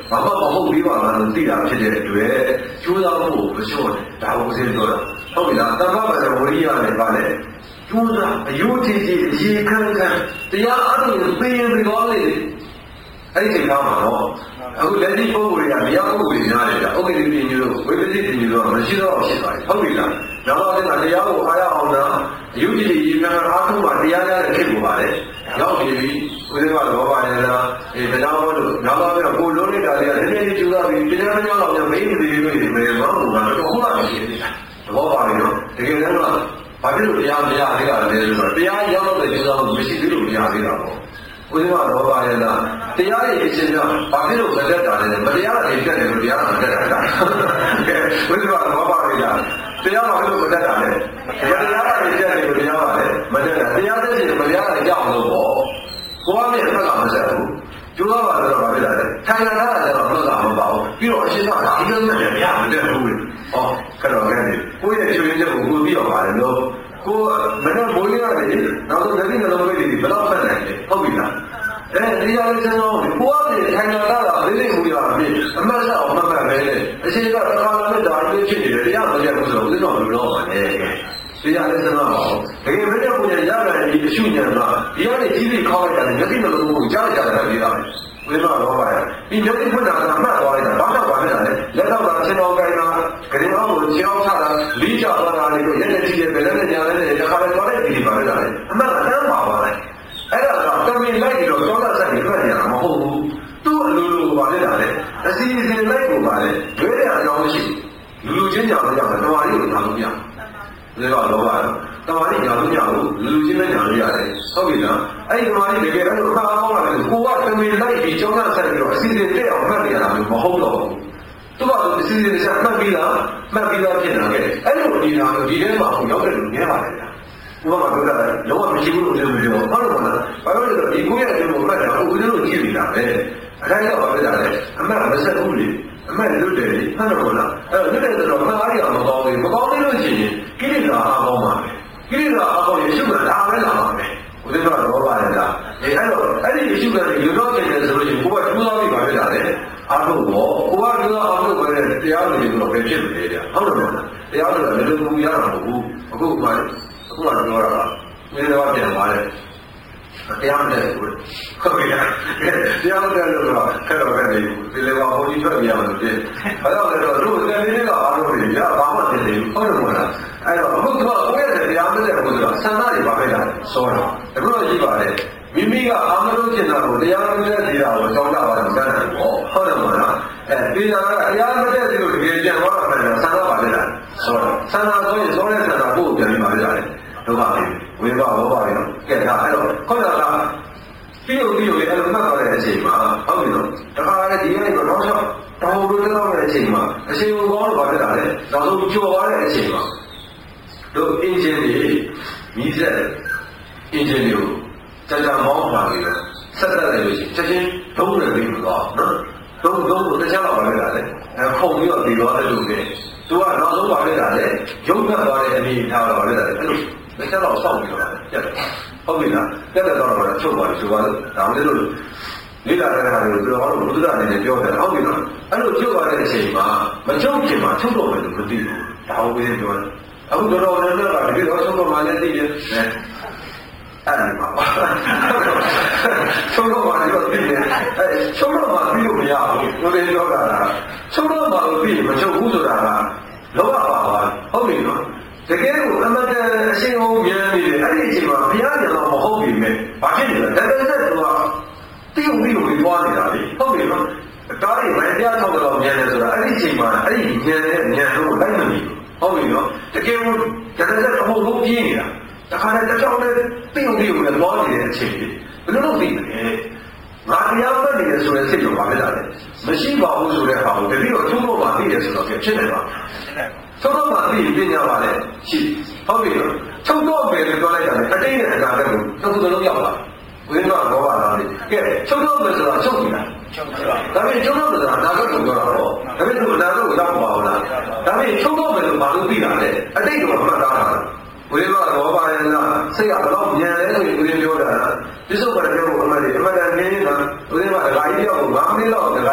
S1: ဘာမှမဟုတ်ပြီးပါလားလို့သိတာဖြစ်တဲ့အတွက်ကျိုးစားဖို့မလျှော့နဲ့ဒါကိုစဉ်းပြောတာဟုတ်ပြီလားတမ္ပပါဒဝရိယနဲ့ဗာလဲကျိုးစားအယုတ်ကြီးကြီးရေခမ်းခမ်းတရားအားထုတ်ရင်သိရင်ပြီးတော့လေအဲ့ဒီချိန်မှာတော့အခုလက်ရှိပုဂ္ဂိုလ်တွေကတရားပုဂ္ဂိုလ်တွေများတယ်ဗျဥက္ကဋ္ဌပြည်မျိုးဝိပဿနာပြည်မျိုးမရှိတော့ဖြစ်သွားတယ်ဟုတ်ပြီလားနောက်တော့တရားကိုအားရအောင်လားအယုတ်ကြီးရေခမ်းအားထုတ်မှတရားရတဲ့ဖြစ်ပေါ်ပါလေရောက်ပြီဦးဇင်းကလောဘနဲ့လားတရားဘောလို့နောက်တော့ကိုလုံးနေတာတွေကနည်းနည်းကျူလာပြီးတရားမကြောက်တော့မင်းတွေတွေလို့မယ်မဟုတ်ဘူးကတော့ဟုတ်လားရှိနေတာသဘောပါပြီနော်တကယ်တမ်းကဘာဖြစ်လို့တရားမရသေးတာလဲဆိုတော့တရားရောက်တဲ့ကျူလာမှုမရှိသေးလို့မရသေးတာပေါ့ဦးဇင်းကလောဘနဲ့လားတရားရဲ့အရှင်ကဘာဖြစ်လို့မတက်တာလဲမတရားတွေတက်တယ်လို့တရားမတက်တာကဲဦးဇင်းကလောဘနဲ့လားတရားဘာလို့မတက်တာလဲမတရားတွေတက်တယ်လို့တရားပါလေမတက်တာတရားတက်တယ်မတရားတွေကြောက်လို့ပေါ့ကိုယ်ကလည်းဖက်ကမဆက်ဘူးကျိုးတော့ပါတော့ဗာပြလာတယ်ထိုင်ရတာကျတော့ဖက်ကမပါဘူးပြီးတော့အရှင်းကဒါအင်းနဲ့မရမတက်ဘူးဟောခက်တော့ခဲ့တယ်ကိုယ့်ရဲ့ချွေးချက်ကိုကိုပြီးတော့ပါတယ်လို့ကိုမနဲ့မိုးရရတယ်နောက်တော့လက်ပြီးနှလုံးသွေးတွေဘယ်တော့ဖက်နိုင်လဲဟုတ်ပြီလားတရားလေးစမ်းတော့ကိုယ်ကလည်းထိုင်ရတာလေးလေးမူရအဖြစ်အမှတ်ဆက်အောင်မှတ်မှတ်ပဲလေအရှင်းကတစ်ခါလာနဲ့ဒါလေးဖြစ်နေတယ်တရားမရက်ဘူးဆိုတော့ဦးဇင်းတော်ဘယ်လိုလုပ်ပါလဲတရားလေးစမ်းတော့တကယ်မင်းတို့ကိုရရတယ်ဒီအရှုဉာဏ်ကဒီကနေကြီးပြီးခေါက်လိုက်တယ်မျက်စိမလုံးကိုကြားကြတယ်ပြီးတာဝိသရောပါရဒီမျက်စိဖွင့်တာကမှတ်သွားလိုက်တာဘာမှဘာဖြစ်တာလဲလက်တော့ကချင်းတော်ကိုင်းတာဂရင်အောင်ကိုချင်းအောင်ချတာလီးချသွားတာလေးကိုရက်ရက်ကြီးရဲ့ဘယ်နဲ့ညာလဲတခါလည်းသွားလိုက်ပြီးပါလေအမှန်ကတမ်းပါပါလေအဲ့ဒါကတမင်လိုက်ပြီးတော့သောတာဆက်ပြီးထွက်နေတာမဟုတ်ဘူးသူ့အလိုလိုပါလေတာလေအစီအစဉ်လိုက်ကိုပါလေရွေးတဲ့အကြောင်းမရှိလူလူချင်းကြောင်ကြောင်တော်ပါလေးကိုထားလို့မရဘူးဒါကတော့လောဘတမာရီညာလို့မရဘူးလူလူချင်းနဲ့ညာလို့ရတယ်ဟုတ်ပြီလားအဲ့ဒီတမာရီတကယ်တော့ခါကောင်းလာတယ်ကိုကတမင်လိုက်ပြီးကျောင်းသားဆက်ပြီးတော့အစီအစဉ်တက်အောင်မှတ်နေရတာမျိုးမဟုတ်တော့ဘူးသူကဆိုအစီအစဉ်ဆက်မှတ်ပြီးလားဖြစ်နေတာလေအဲ့လိုဒီနာလို့ဒီထဲမှာရောက်တဲ့လူနည်းပါလေဥပမာပြောတာလောကမရှိဘူးလို့ပြောလို့ပြောဟုတ်တယ်မလားဘာလို့လဲဆိုတော့ဒီကိုယ့်ရဲ့အကျိုးကိုမှတ်တာကိုဦးဇင်းတို့ကြည့်နေတာပဲအတိုင်းတော့ပြောတာလေအမှန်မဆက်ဘူးလေအမှန်လွတ်တယ်လေဟုတ်တယ်မလားအဲ့တော့လွတ်တယ်ဆိုတော့မှန်အားရမကောင်းဘူးမကောင်းသေးလို့ရှိရင်ကိလေသာအားကောင်းပါမယ်ကိလေသာအားကောင်းရင်ရှုမှန်ဒါပဲလာပါမယ်ဦးဇင်းကတော့ပါလေလားအဲ့တော့အဲ့ဒီရှုမှန်ကိုလွတ်တယ်ဆိုလို့ရှိရင်ကိုယ်ကကျိုးစားပြီးပါပဲလားလေအားထုတ်တော့ကိုယ်ကကျိုးစားအားထုတ်ပဲတရားလို့ဒီလိုပဲဖြစ်နေတယ်ဟုတ်တယ်မလားတရားလို့လည်းလည်းဘူးရတာမဟုတ်ဘူးအခုမှအခုကတော့ပြောတာကဒီလိုတော့ပြန်သွားတယ်တရားမတဲ့ဘူးဟုတ်ကဲ့တရားမတဲ့လို့တော့ခက်တော့ပဲနေဘူးဒီလေကဘုန်းကြီးထွက်ပြရမှာလို့ဖြစ်ဘာလို့လဲတော့တို့တယ်လေးကအားလုံးတွေရဘာမှသိနေဘူးဟုတ်တယ်မလားအဲ့တော့အခုကကိုယ့်ရဲ့တရားမတဲ့ဘူးဆိုတော့ဆန္ဒတွေပါပဲလားစောတာအခုတော့ကြီးပါတယ်မိမိကအာမလို့ကျင်တာကိုတရားမတဲ့တရားကိုကြောင်းတာပါလို့ပြောတယ်ပေါ့ဟုတ်တယ်မလားဒီကတရားမတဲ့ဒီလိုတကယ်ကျန်သွားတာပဲဆန္ဒပါပဲလားစောတာဆန္ဒဆိုရင်စောတဲ့ဆန္ဒကိုပြန်ပြီးပါလေဒုက္ခပဲဝိဘဘောပါရောကဲဒါအဲ့တော့ခေါင်းကပြီးလို့အဲ့လိုမှတ်သွားတဲ့အချိန်မှာဟုတ်ပြီနော်တခါလေဒီနေ့ကတော့တော့တောင်းလို့တောင်းတဲ့အချိန်မှာအချိန်ကိုကောင်းလို့ပါဖြစ်တာလေနောက်ဆုံးကြော်သွားတဲ့အချိန်မှာတို့အင်ဂျင်တွေမိစက်အင်ဂျင်တွေကိုကြာမောင်းပါပြီးတော့ဆက်တက်လိုက်လို့ရှိရင်ချက်ချင်းဒုံးတယ်ပြီးတော့နော်ဒုံးကိုတခြားတော့ပါလေလားခုံပြီးတော့ပြီးတော့အဲ့လိုပဲသူကနောက်ဆုံးပါလေလားလေရုပ်ဖတ်သွားတဲ့အနေထားတော့ပါလေလားအဲ့လိုလက်ချက်တော့စောင့်ပြီးတော့ပြတ်တယ်ဟုတ်ပြီလားပြတ်တယ်တော့ချုပ်ပါလို့ဆိုပါလို့ဒါမှမဟုတ်လေးလာတဲ့ခါတွေပြောတော့ဘုရားအနေနဲ့ပြောတယ်ဟုတ်ပြီလားအဲ့လိုချုပ်သွားတဲ့အချိန်မှာမချုပ်ခင်မှာချုပ်တော့မယ်လို့မသိဘူးဒါဟုတ်ပြီပြောတယ်အခုတော်လည်းတော့ဒီလိုချုပ်တော့မှလည်းသိတယ်အဲ့ဒီမှာချုပ်တော့မှလည်းသိတယ်ချုပ်တော့မှပြီးလို့မရဘူးသူလည်းပြောတာလားချုပ်တော့မှလို့ပြီးမချုပ်ဘူးဆိုတာကလောဘပါပါဟုတ်ပြီနော်တကယ်ကိုအမတန်အရှင်းအောင်ဉာဏ်နေတယ်အဲ့ဒီအချိန်မှာဘုရားဉာဏ်တော့မဟုတ်ပြီမဲ့ဘာဖြစ်နေလဲတကယ်ဆက်သူကတိယုံပြီးသွားနေတာလေဟုတ်ပြီနော်တားရီမတရားထောက်တော့ဉာဏ်နဲ့ဆိုတာအဲ့ဒီအချိန်မှာအဲ့ဒီဉာဏ်နဲ့ဉာဏ်တို့လိုက်မနေဟုတ်ပြီနော်တကယ်ကိုတကယ်ဆက်အမှုလုံးပြင်းနေတာတခါတည်းတစ်ချောင်းနဲ့တိယုံပြီးသွားနေတဲ့အချိန်ဘယ်လိုလုပ်ပြီးလဲငါတရားမှတ်နေရဆိုတဲ့စိတ်တော့ပါပဲလားမရှိပါဘူးဆိုတဲ့ဟာကိုတတိယထုံးတော့မှသိတယ်ဆိုတော့ဖြစ်နေပါသုံးတော့မှသိပညာပါလေရှိဟုတ်ပြီနော်သုံးတော့ပဲပြောလိုက်တာလေအတိတ်နဲ့အနာဂတ်ကိုသုံးလုံးရောက်လာဝိညာဉ်ဘောပါလားလေကဲသုံးတော့ပဲဆိုတာချုပ်ပြီလားချုပ်ပါဒါပေမဲ့ချုပ်တော့ဆိုတာအနာဂတ်ကိုပြောတာတော့ဒါပေမဲ့သူအနာဂတ်ကိုရောက်ပါဘူးလားဒါပေမဲ့ချုပ်တော့ပဲလို့ဘာလို့သိတာလဲအတိတ်ကမှတ်သားတာဝိညာဉ်ဘောပါရဲ့လားစိတ်ကဘယ်တော့ဉာဏ်လဲဆိုရင်ဦးရင်းပြောတာပြစ္ဆုတ်ပါတဲ့ကိုအမှန်တည်းအမှန်တည်းနင်းနေတာဦးရင်းကဒကာကြီးရောက်ကို5မိနစ်လောက်ဒကာကြီးစိတ်မ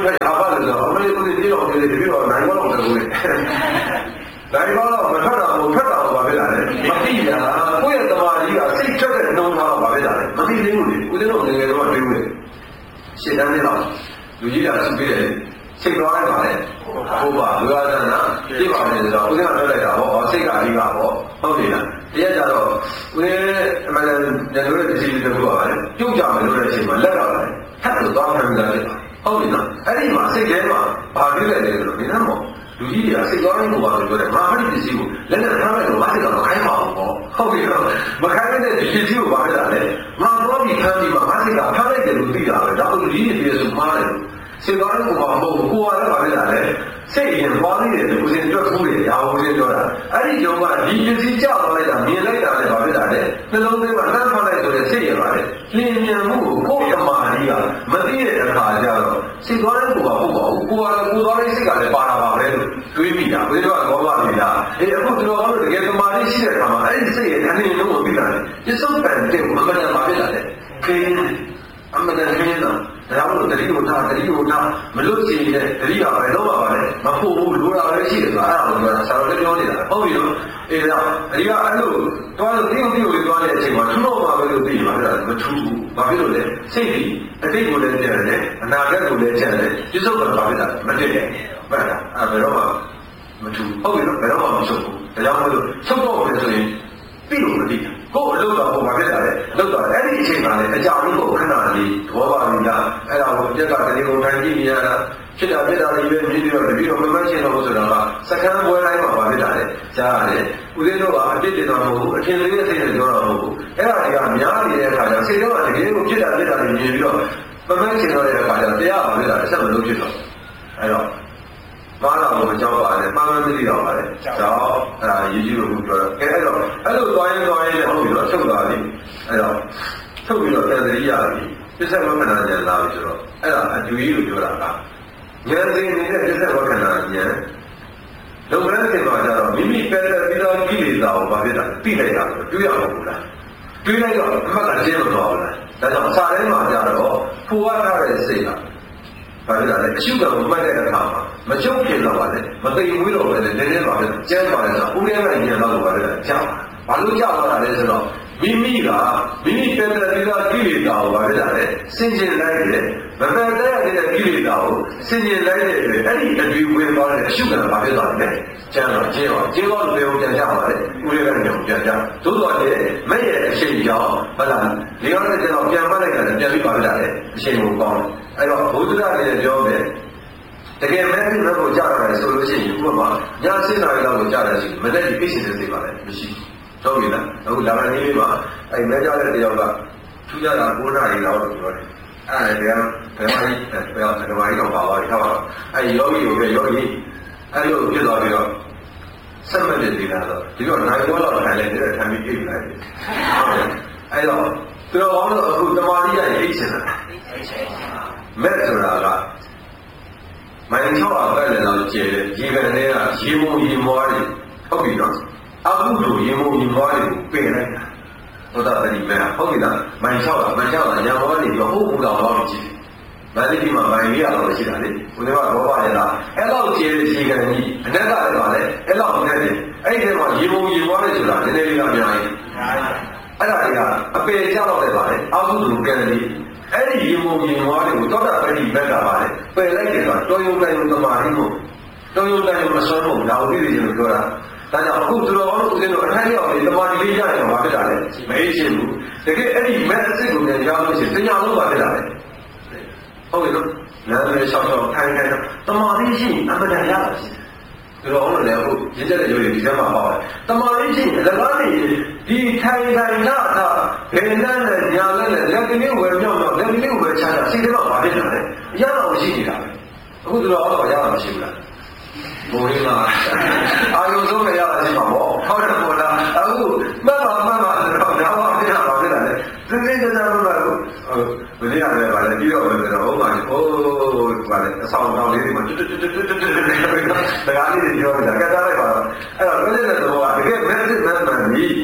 S1: ဖက်အားပါလို့ဆိုအမေကိုဒီလိုနေပြီးတော့နိုင်တော့တယ်ကိုနိုင်တော့မထွက်တာကိုထွက်တာကိုပါပဲလားမသိတာကိုယ့်ရဲ့တမာကြီးကစိတ်ထွက်တဲ့နှုံးထားတော့ပါပဲလားမသိသေးဘူးလေဦးဇင်းတို့ငယ်ငယ်တော့တွေ့ဘူးလေရှင်းတန်းနေတော့လူကြီးကသူ့ပြည့်တယ်စိတ်သွားလိုက်ပါလေဟုတ်ပါလူသားကနာပြပါမယ်ဆိုတော့ဦးဇင်းကပြောလိုက်တာဟောစိတ်ကအဓိကဟောဟုတ်ပြီလားတရားကြတော့ဦးဇင်းအမှန်တန်ညတို့ရဲ့ဒီလိုပြောပါလေပြုတ်ကြမယ်လို့တဲ့အချိန်မှာလက်တော့လာတယ်ထပ်လို့သွားမှန်းလာတယ်ဟုတ်ပြီလားအဲ့ဒီမှာစိတ်ထဲမှာဘာဖြစ်လဲဆိုတော့ဒီနမောလူကြီးတွေကစိတ်သွားရင်းကိုပါလို့ပြောတယ်ငါဟာဒီပစ္စည်းကိုလက်နဲ့ထားလိုက်တော့ဘာလို့မခိုင်းပါဘူးပေါ့ဟုတ်ပြီလားမခိုင်းတဲ့ဒီပစ္စည်းကိုဘာဖြစ်လာလဲငါတော့ဒီခံပြီးမှငါစိတ်ကထားလိုက်တယ်လို့သိတာပဲဒါကလူကြီးတွေပြေဆိုမှားတယ်စိတ်သွားရင်းကိုပါမဟုတ်ဘူးကိုယ်ကလည်းဘာဖြစ်လာလဲစိတ်ရင်သွားနေတယ်လို့ဦးဇင်းတွက်ခုတယ်ရာဦးဇင်းပြောတာအဲ့ဒီကြောင့်ကဒီပစ္စည်းကြောက်သွားလိုက်တာမြင်လိုက်တာလည်းဘာဖြစ်လာလဲနှလုံးသွင်းမှာနှမ်းဖတ်လိုက်ဆိုတဲ့စိတ်ရပါလေလင်းမြန်မှုကိုကိုယ့်အမှားကြီးကမသိတဲ့အခါကျတော့စိတ်သွားတဲ့ကိုပါဟုတ်ပါဘူးကိုယ်ကလည်းကိုယ်သွားတဲ့စိတ်ကလည်းပါတာပါပဲလို့တွေးမိတာဘယ်တော့ကောပါလိမ့်လားအခုကျွန်တော်တို့တကယ်သမာဓိရှိတဲ့အခါမှာအဲ့ဒီစိတ်ရဲ့အနေနဲ့လုံးဝပြီးတာလေပစ္စုပန်တဲ့မမတန်ပါဖြစ်လာတယ်ခင်းအမှန်တန်ခင်းတာဒါမှမဟုတ်တတိယထားမလွတ်စီတဲ့တတိယပဲတော့ပါလေမဖို့ဘူးလိုတာပဲရှိတယ်ဆိုတာအဲ့ဒါကိုပြောတာဆရာတော်လည်းပြောနေတာဟုတ်ပြီနော်အေးဒါအဒီကအဲ့လိုတွားလို့တိတိကိုတွားတဲ့အချိန်မှာထူတော့မှာပဲလို့သိမှာအဲ့ဒါမထူဘူးဘာဖြစ်လို့လဲစိတ်ကြီးအတိတ်ကိုလည်းကြံတယ်အနာဂတ်ကိုလည်းကြံတယ်ပြစ္ဆုတ်ကဘာဖြစ်တာမတည့်တယ်မှန်လားအဲ့ဘယ်တော့မှမထူဟုတ်ပြီနော်ဘယ်တော့မှမချုပ်ဘူးဒါကြောင့်မလို့ချုပ်တော့တယ်ဆိုရင်သိလို့မသိဘူးကိုယ်အလုပ်တော်ကိုဘာဖြစ်တာလဲလုပ်တော့အဲ့ဒီအချိန်မှာလည်းအကြောင်းကိုခဏလေးသဘောပါလိမ့်လားအဲ့ဒါကိုပြက်ကတည်းကထိုင်ကြည့်နေရတာဖြစ်တာလေးပဲမြင်ပြီးတော့မမချင်းတော့ဆိုတာကစကန်းပွဲတိုင်းမှာဘာဖြစ်တာလဲကြားရတယ်ဦးဇင်းတို့ကအပြစ်တင်တော်မဟုတ်ဘူးအထင်လေးစိတ်နဲ့ပြောတော်မဟုတ်ဘူးအဲ့ဒါတွေကများနေတဲ့အခါကျစိတ်တော့တကယ်ကိုဖြစ်တာလေးမြင်ပြီးတော့မမချင်းတော့တဲ့အခါကျတရားပါဖြစ်တာဆက်မလို့ဖြစ်တော့အဲ့တော့ဘာလာကိုကြောက်ပါတယ်မှန်မှန်သိတော့ပါတယ်ကြောက်အဲ့ဒါရေးကြည့်လို့ပြောတော့အဲ့တော့အဲ့လိုသွားရင်လည်းဟုတ်ပြီတော့ချုပ်သွားပြီအဲ့တော့ချုပ်ပြီးတော့တန်တရိယာပြီပစ္စဝကနာဉာဏ်လာပြီဆိုတော့အဲ့ဒါအကျူကြီးလို့ပြောတာကဉာဏ်သိနေတဲ့ပစ္စဝကနာဉာဏ်လုပ်ငန်းတွေမှာကျတော့မိမိပဲပြီးတော့ကိလေသာကိုဘာဖြစ်တာသိလိုက်တာတွေးရမှာဘူးလားတွေးလိုက်တော့အမှတ်ကကျင်းမသွားဘူးလားဒါကြောင့်စာထဲမှာကျတော့ဖူဝါထားတဲ့စိတ်ကဘာဖြစ်လဲအရှုကံကိုမှတ်တဲ့အခါမှာမချုပ်ခင်တော့ပါလေမသိမွေးတော့ပဲနည်းနည်းပါပဲကျန်းပါလေဆိုဦးရဲကဉာဏ်တော့ပါလေကြောက်ဘာလို့ကြောက်လာလဲဆိုတော့မိမိကမိမိပဲပြီးတော့ကိလေသာကိုဘာဖြစ်လဲစင်ကျင်လိုက်တယ်မပဲတဲ့ကိလေသာကိုစင်ကျင်လိုက်တဲ့အတွက်အဲ့ဒီအတွေ့ဝင်သွားတဲ့အရှုကံဘာဖြစ်သွားလဲကျန်းတော့ကျင်းတော့လေပြန်ကြပါလေဦးရဲကဉာဏ်ပြန်ကြသို့တော်တဲ့မဲ့ရဲ့အရှိန်ကြောင့်ဟုတ်လားလေရောတဲ့ကျွန်တော်ပြန်မှတ်လိုက်တာပြန်ပြီးပါလာတယ်အရှိန်ကိုကောင်းအဲ့တော့ဘုဒ္ဓရလည်းပြောမယ်တကယ်မဲ့ဒီဘက်ကိုကြားရတယ်ဆိုလို့ရှိရင်ဥပမာည7 နာရီလောက်ကိုကြားရရှိမနေ့ဒီပြည့်စင်တဲ့သိပါလေမရှိတော့ပြီလားအခုလာမယ့်နေ့မှာအဲ့မဲကြားတဲ့တယောက်ကထူးခြားတာ9 နာရီလောက်လို့ပြောတယ်အဲ့ဒါဘယ်မှာဘယ်မှာတော့ပါသွားပြီဟုတ်ပါအဲ့ယောဂီကိုပဲယောဂီအဲ့လိုဖြစ်သွားပြီးတော့ဆက်မဲ့တဲ့ဒေတာတော့ဒီတော့နိုင်ဘောလောက်ထိုင်လိုက်တဲ့ထိုင်ပြီးအိပ်လိုက်တယ်အဲ့တော့သူတော်ကောင်းတို့အခုတမာတိရအိပ်နေတာမဲ့ဆိုတာကမိုင်းချောက်ပဲလေတော့ကျေတယ်ရေကန်ထဲကရေမုံရေမွားတွေဟုတ်ပြီနော်အခုလိုရေမုံရေမွားတွေကိုပင်လိုက်တာသောတာပတိမဲဟုတ်ပြီလားမိုင်းချောက်ရံမောနေပြီးဟုတ်ဘူးတော့တော့ကြည့်မန္တလေးမှာမိုင်းလေးရတော့ရှိတာလေဦးလေးကဘောပါရလားအဲ့လောက်ကျေတဲ့ရေကန်ကြီးအနက်ကလည်းပါလေအဲ့လောက်နဲ့တယ်အဲ့ဒီထဲမှာရေမုံရေမွားတွေဆိုတာနည်းနည်းလေးကအများကြီးအဲ့ဒါတွေကအပေကြတော့လည်းပါလေအခုလိုကန်လေးအဲ့ဒီရေမုံရေမွားတွေကိုသောတာပတိမက်ကပါလေပယ်လိုက်တယ်ဆိုတော့တော်ရုံတိုင်းသမာဓိကိုတော်ရုံတိုင်းမစွမ်းဖို့ဒါကိုသိတယ်လို့ပြောတာဒါကြောင့်အခုသူတော်တို့ဦးဇင်းတို့အထိုက်ရောက်နေသမာဓိလေးရရင်တော့မဖြစ်တာလေမအေးရှင်းဘူးတကယ်အဲ့ဒီမက်အစ်ကိုလည်းရောက်လို့ရှိရင်တရားလုံးပါဖြစ်တာလေဟုတ်ပြီနော်နားလည်းရှောက်ထိုင်တော့သမာဓိရှိရင်အမှန်တရားရတာရှိသူတော်တို့လည်းအခုရင်းချက်တဲ့ရုပ်ရည်ဒီထဲမှာပါပါတယ်တမာရင်းရှိရင်၎င်းနေဒီထိုင်နာတာဘယ်နဲ့လဲညာလဲလက်ကလေးဝယ်မြောက်တော့လက်ကလေးဝယ်ချတာစိတ်ထဲမှာပါဖြစ်တာလေရအောင်ရှိနေတာပဲအခုသူတော်တော့ရတာမရှိဘူးလားဘိုးရင်းမှာအာယုံဆုံးလည်းရတာရှိမှာပေါ့ဟုတ်တယ်ပေါ့လားအခုမှတ်ပါတော့ဒါမှဖြစ်တာပါဖြစ်တာလေသင်္ကေတနာမှာဘယ်နည်းရလဲပါလဲပြီးတော့ပဲတော့ဟုတ်ပါပြီဟိုးပါလေအဆောင်တောင်လေးတွေမှာတွတ်တကားလေးတွေပြောနေတာကတ်သားလိုက်ပါတော့အဲ့တော့ဘယ်နဲ့တော့တကယ် message မှန်ပြီ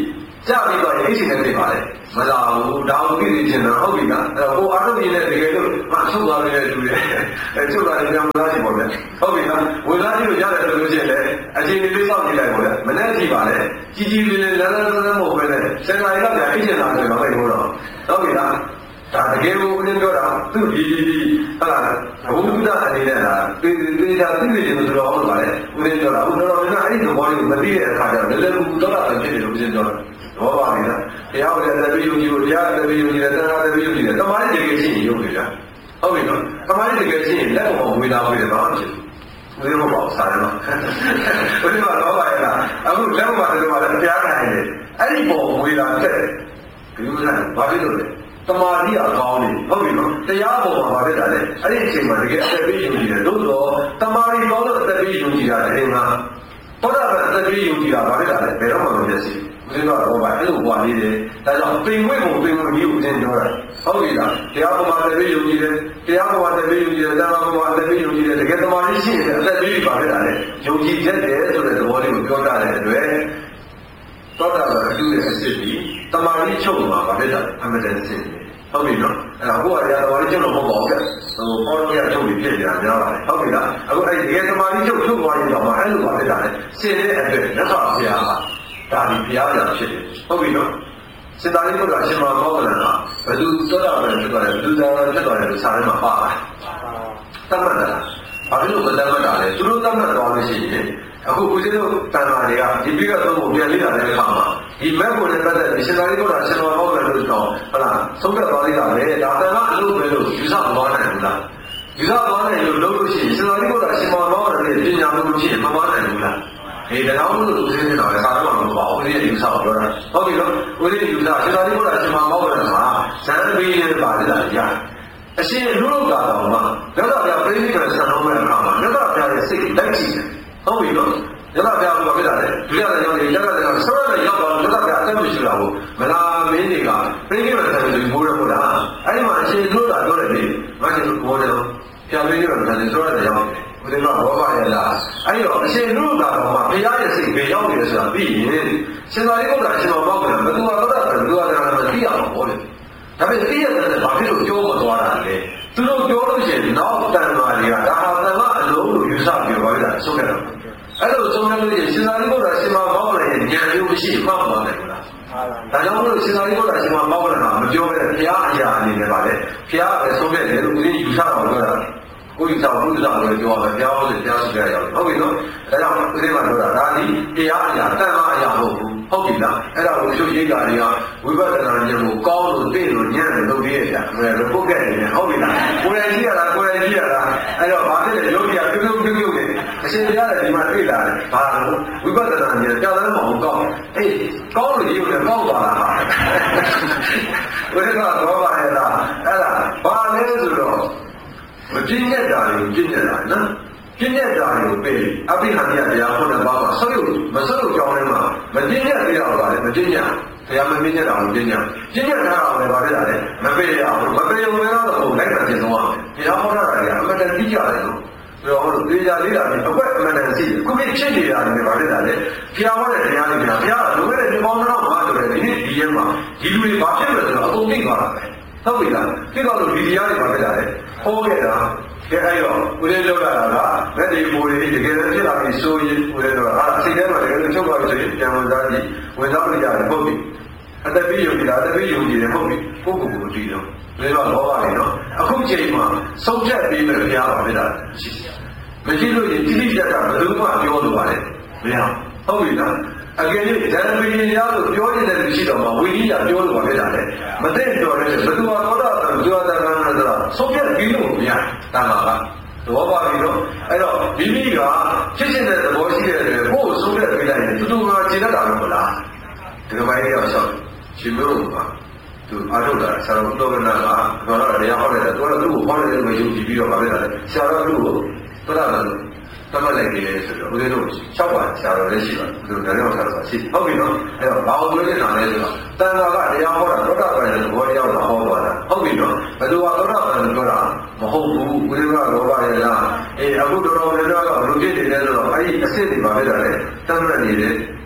S1: ကြာပြီးတော့အိတ်ရှင်နဲ့ပြင်ပါလေမလာဘူးဒါကိုသိသိချင်တာဟုတ်ပြီလားအဲ့တော့ကိုအားထုတ်နေတဲ့တကယ်လို့မထုတ်သွားနေတဲ့လူတွေထုတ်သွားတဲ့ကြောင့်လားရှိပါဗျဟုတ်ပြီလားဝေသားကြီးကိုရတယ်လို့ရှိရင်လည်းအချိန်လေးစောင့်ကြည့်လိုက်ပါဗျမနေ့ကြည့်ပါလေကြီးကြီးလေးလေးလန်းလန်းလန်းမဟုတ်ပဲနဲ့စင်တာရီကပြန်အိတ်ရှင်လာတယ်တော့လိုက်လို့တော့ဟုတ်ပြီလားဒါတကယ်ကိုဦးရင်းပြောတာသူ့ဒီဟာဘုရားအနေနဲ့လားသေချာသိနေတယ်ဆိုတော့ဟုတ်ပါလေဦးရင်းပြောတာဦးတော်တော်များအဲ့ဒီသဘောလေးကိုမသိတဲ့အခါကျတော့လည်းလည်းဘူးတော့တာဖြစ်တယ်လို့ဦးရင်းပြောတာဘောပါလိမ့်လားတရားဝင်တဲ့တပည့်ယုံကြည်ကိုတရားတပည့်ယုံကြည်တယ်တရားတပည့်ယုံကြည်တယ်တမားတကယ်ရှိရင်ယုံနေတာဟုတ်ပြီနော်တမားတကယ်ရှိရင်လက်ပေါ်ဝေလာဝေးတယ်ဘာမှဖြစ်ဘူးဦးရင်းဘောပါစားတယ်နော်ဦးရင်းကတော့ပါရဲ့လားအခုလက်ပေါ်မှာတော့တရားနိုင်တယ်အဲ့ဒီပေါ်ဝေလာတက်တယ်ဒီလိုလားဘာဖြစ်လို့လဲတမာတိအကောင်းနေဟုတ်ပြီနော်တရားပေါ်မှာဖြစ်တာလေအဲ့ဒီအချိန်မှာတကယ်အသက်ပေးယူနေတယ်လို့တော့တမာတိကောင်းလို့အသက်ပေးယူနေတာတကယ်မှာဘောဓဘာအသက်ပေးယူနေတာဘာဖြစ်တာလဲဘယ်တော့မှမဖြစ်စီဦးဇင်းတော်ဘာအဲ့လိုပွားနေတယ်ဒါကြောင့်ပင်ဝိပုံပင်ဝိမျိုးဦးဇင်းပြောတာဟုတ်ပြီလားတရားပေါ်မှာအသက်ပေးယူနေတယ်တရားပေါ်မှာအသက်ပေးယူနေတယ်တရားပေါ်မှာအသက်ပေးယူနေတယ်တကယ်တမာတိရှိနေတယ်အသက်ပေးယူပါဖြစ်တာလေယုံကြည်ချက်တယ်ဆိုတဲ့သဘောလေးကိုပြောတာတဲ့အတွက်သောတာပန်အကျိုးရဲ့အစစ်ပြီးတမာတိချုပ်မှာဘာဖြစ်တာအမှန်တန်စစ်ဟုတ်ပြီနော်အဲ့ဒါဘုရားတရားတော်လေးချုပ်လို့မဟုတ်ပါဘူးဟိုပေါ်ရချုပ်ပြီးဖြစ်နေတာများပါတယ်ဟုတ်ပြီလားအခုအဲ့ဒီတကယ်တမာတိချုပ်ချုပ်သွားရင်တော့မှအဲ့လိုပါဖြစ်တာလေစင်တဲ့အတွက်လက်တော်ဘုရားကဒါဒီဘုရားပြန်ဖြစ်တယ်ဟုတ်ပြီနော်စင်တာလေးဘုရားရှင်မောဘောကလန်ကဘယ်သူသောတာပန်ဖြစ်သွားတယ်ဘယ်သူသာဖြစ်သွားတယ်လို့စာထဲမှာပါတယ်တတ်မှတ်တာဘာဖြစ်လို့မတတ်မှတ်တာလဲသူတို့တတ်မှတ်သွားလို့ရှိရင်အခုဦးဇင်းတို့တန်ခါတွေကဒီပိကတော့ကိုပြန်လေ့လာတဲ့အခါမှာဒီမက်ကိုလည်းပတ်သက်ပြီးရှင်သာရိပုတ္တရာရှင်မောဘောကလန်လို့တော့ဟုတ်လားသုံးသက်သွားလိုက်တာပဲဒါတန်ခါအလုပ်ပဲလို့ယူဆမသွားနိုင်ဘူးလားယူဆသွားနိုင်လို့လုပ်လို့ရှိရင်ရှင်သာရိပုတ္တရာရှင်မောဘောကလန်ရဲ့ပညာမှုဖြစ်မသွားနိုင်ဘူးလားဒါကြောင့်လို့ဦးဇင်းတော်လည်းစာတော့မပါဘူးဦးဇင်းယူဆပြောတာဟုတ်ပြီနော်ဦးဇင်းယူဆရှင်သာရိပုတ္တရာရှင်မောဘောကလန်မှာဇန်ပေးရပါလေလားရအရှင်လူ့လောကတော်မှာမြတ်စွာဘုရားပြိဋိဘံဆံတော်မဲ့အခါမှာမြတ်စွာဘုရားရဲ့စိတ်လိုက်ကြည့်တယ်ဟုတ်ပြီနော်မြတ်စွာဘုရားကပြောတာလေဒုရတဲ့ကြောင့်ဒီရတဲ့ကြောင့်ဆောရတဲ့ရောက်တော့မြတ်စွာဘုရားအသက်မရှိတာကိုမလာမင်းတွေကပြိဋိဘံဆံတော်ကိုမိုးရမို့လားအဲ့ဒီမှာအရှင်လူ့လာပြောတယ်လေမကျလို့ဘောတယ်ပြပြိဋိဘံဆံတော်ဆောရတဲ့ရောက်ဦးဇင်းကဘောပါရလားအဲ့တော့အရှင်လူ့လာတော့မှာဘုရားရဲ့စိတ်ပဲရောက်နေတယ်ဆိုတာပြီးရင်ရှင်သာရိပုတ္တရာရှင်မောဘောကလည်းဘယ်သူမှတော့ဘယ်သူကလည်းမသိအောင်ဟောတယ်ဒါပေမဲ့သိရတယ်ဘာဖြစ်လို့ပြောမသွားတာလဲသူတို့ပြောလို့ရှိရင်နောက်တန်မာတွေကဒါဟာတန်မာအလုံးလို့ယူဆပြီးပါလိမ့်တာဆုံးတယ်အဲ့လိုဆုံးတယ်လို့ရှင်သာရိပုတ္တရာရှင်မောဘောကလည်းဉာဏ်ရုပ်ရှိမှတ်သွားတယ်ဟုတ်လားဒါကြောင့်မို့ရှင်သာရိပုတ္တရာရှင်မောဘောကလည်းမပြောဘဲဘုရားအရာအနေနဲ့ပါလေဘုရားပဲဆုံးတယ်လို့ဦးဇင်းယူဆအောင်ပြောတာကိုယ်ယူဆဘုရားလို့ပြောပါဘုရားဆိုတရားရှိကြရအောင်ဟုတ်ပြီနော်ဒါကြောင့်ဦးဇင်းကပြောတာဒါဒီတရားအရာတန်မာအရာမဟုတ်ဘူးဟုတ်ပြီလားအဲ့ဒါကိုချုပ်ရိပ်တာတွေကဝိပဿနာဉာဏ်ကိုကောင်းလို့သိလို့ဉာဏ်နဲ့လုပ်ရတာဘယ်လိုပုတ်ခဲ့နေလဲဟုတ်ပြီလားကိုယ်တိုင်ကြည့်ရတာကိုယ်တိုင်ကြည့်ရတာအဲ့တော့ဘာဖြစ်လဲယောဂီကပြုတ်ပြုတ်နေအရှင်ဘုရားလည်းဒီမှာတွေ့လာတယ်ဘာလို့ဝိပဿနာဉာဏ်ကြောက်တယ်မဟုတ်ကောင်းအေးကောင်းလို့ရုပ်နဲ့ကောင်းသွားတာဟာဘယ်ကတော့ပါရဲ့လားအဲ့ဒါဘာလဲဆိုတော့မပြည့်ညက်တာကိုပြည့်ညက်တာနော်ပြည့်ညက်တာကိုပေးအဘိဓမ္မာတရားခုနကပါမှာဆုပ်ရုပ်မဆုပ်ရုပ်ကြောင်းထဲမှာမပြည့်ညက်ပြရပါလေမပြည့်ညက်တရားမပြည့်ညက်တာကိုပြည့်ညက်ပြည့်ညက်ထားတာလည်းပါဖြစ်တာလေမပေးရဘူးမပေးုံနဲ့တော့လိုက်တာပြင်သွားတယ်တရားဟောတာတွေကအမှန်တန်ပြီးကြတယ်လို့ပြောဟောလို့သေချာလေးတာနဲ့အကွက်အမှန်တန်စီခုပြဖြစ်နေတာလည်းပါဖြစ်တာလေဘုရားဟောတဲ့တရားလေးကဘုရားလိုခဲ့တဲ့ဒီပေါင်းတော့မှာဆိုတယ်ဒီနေ့ဒီရဲမှာဒီလူတွေဘာဖြစ်လဲဆိုတော့အကုန်သိသွားတာပဲဟုတ်ပြီလားဖြစ်တော့လို့ဒီတရားတွေပါဖြစ်တာလေဟောခဲ့တာကဲအဲ့တော့ဦးလေးပြောတာကလက်ဒီပူလေးတကယ်ဖြစ်လာပြီဆိုရင်ဦးလေးပြောတာစိတ်ထဲမှာတကယ်ချုပ်သွားပြီဆိုရင်ပြန်ဝင်သားကြည့်ဝင်သားလို့ရတယ်ဟုတ်ပြီအတပိယုံကြည်လားအတပိယုံကြည်တယ်ဟုတ်ပြီပုဂ္ဂိုလ်ကိုကြည့်တော့လေးတော့လောပါနေတော့အခုချိန်မှာဆုံးဖြတ်ပြီးမယ်ဘုရားပါဖြစ်တာရှိမကြည့်လို့ရင်တိတိကျကျဘယ်သူမှပြောလို့ပါလေမရဟုတ်ပြီလားအကယ်၍ဓမ္မပညာလို့ပြောနေတဲ့လူရှိတော့မှဝိနည်းကပြောလို့ပါဖြစ်တာလေမသိတော်တဲ့ဘယ်သူမှသောတာပန်ဘုရားတရားနာဆိုတာဆုံးဖြတ်ပြီးလို့မရတန်ပါပါသဘောပါပြီတော့အဲ့တော့မိမိကဖြစ်ဖြစ်တဲ့သဘောရှိတဲ့အတွက်ကိုယ်ဆုံးဖြတ်ပေးလိုက်ရင်သူတို့ကခြေတတ်တာမဟုတ်လားဒီလိုပိုင်းရောက်ဆောက်ရှင်မျိုးကသူအားထုတ်တာဆရာတော်တော်ကနာကဘာလို့တရားဟောတယ်လဲသူကသူ့ကိုဟောတယ်လို့ယုံကြည်ပြီးတော့ဗာဖြစ်တာလေဆရာတော်သူ့ကိုသောတာပန်တတ်မှတ်လိုက်တယ်ဆိုတော့ဦးဇင်းတို့6ပါးဆရာတော်လည်းရှိပါတယ်ဘယ်လိုလဲဆရာတော်ရှိဟုတ်ပြီနော်အဲ့တော့ဘာလို့ပြောနေတာလဲဆိုတော့တန်ခါကတရားဟောတာသောတာပန်ရဲ့သဘောတရားကိုဟောသွားတာဟုတ်ပြီနော်ဘယ်လိုကသောတာပန်ကိုပြောတာမဟုတ်ဘူးဦးဇင်းကလောဘရဲ့လားအခုတော်တော်များများကလူဖြစ်နေတယ်ဆိုတော့အဲ့ဒီအစစ်တွေပါပဲလေတတ်မှတ်နေတယ်ပြ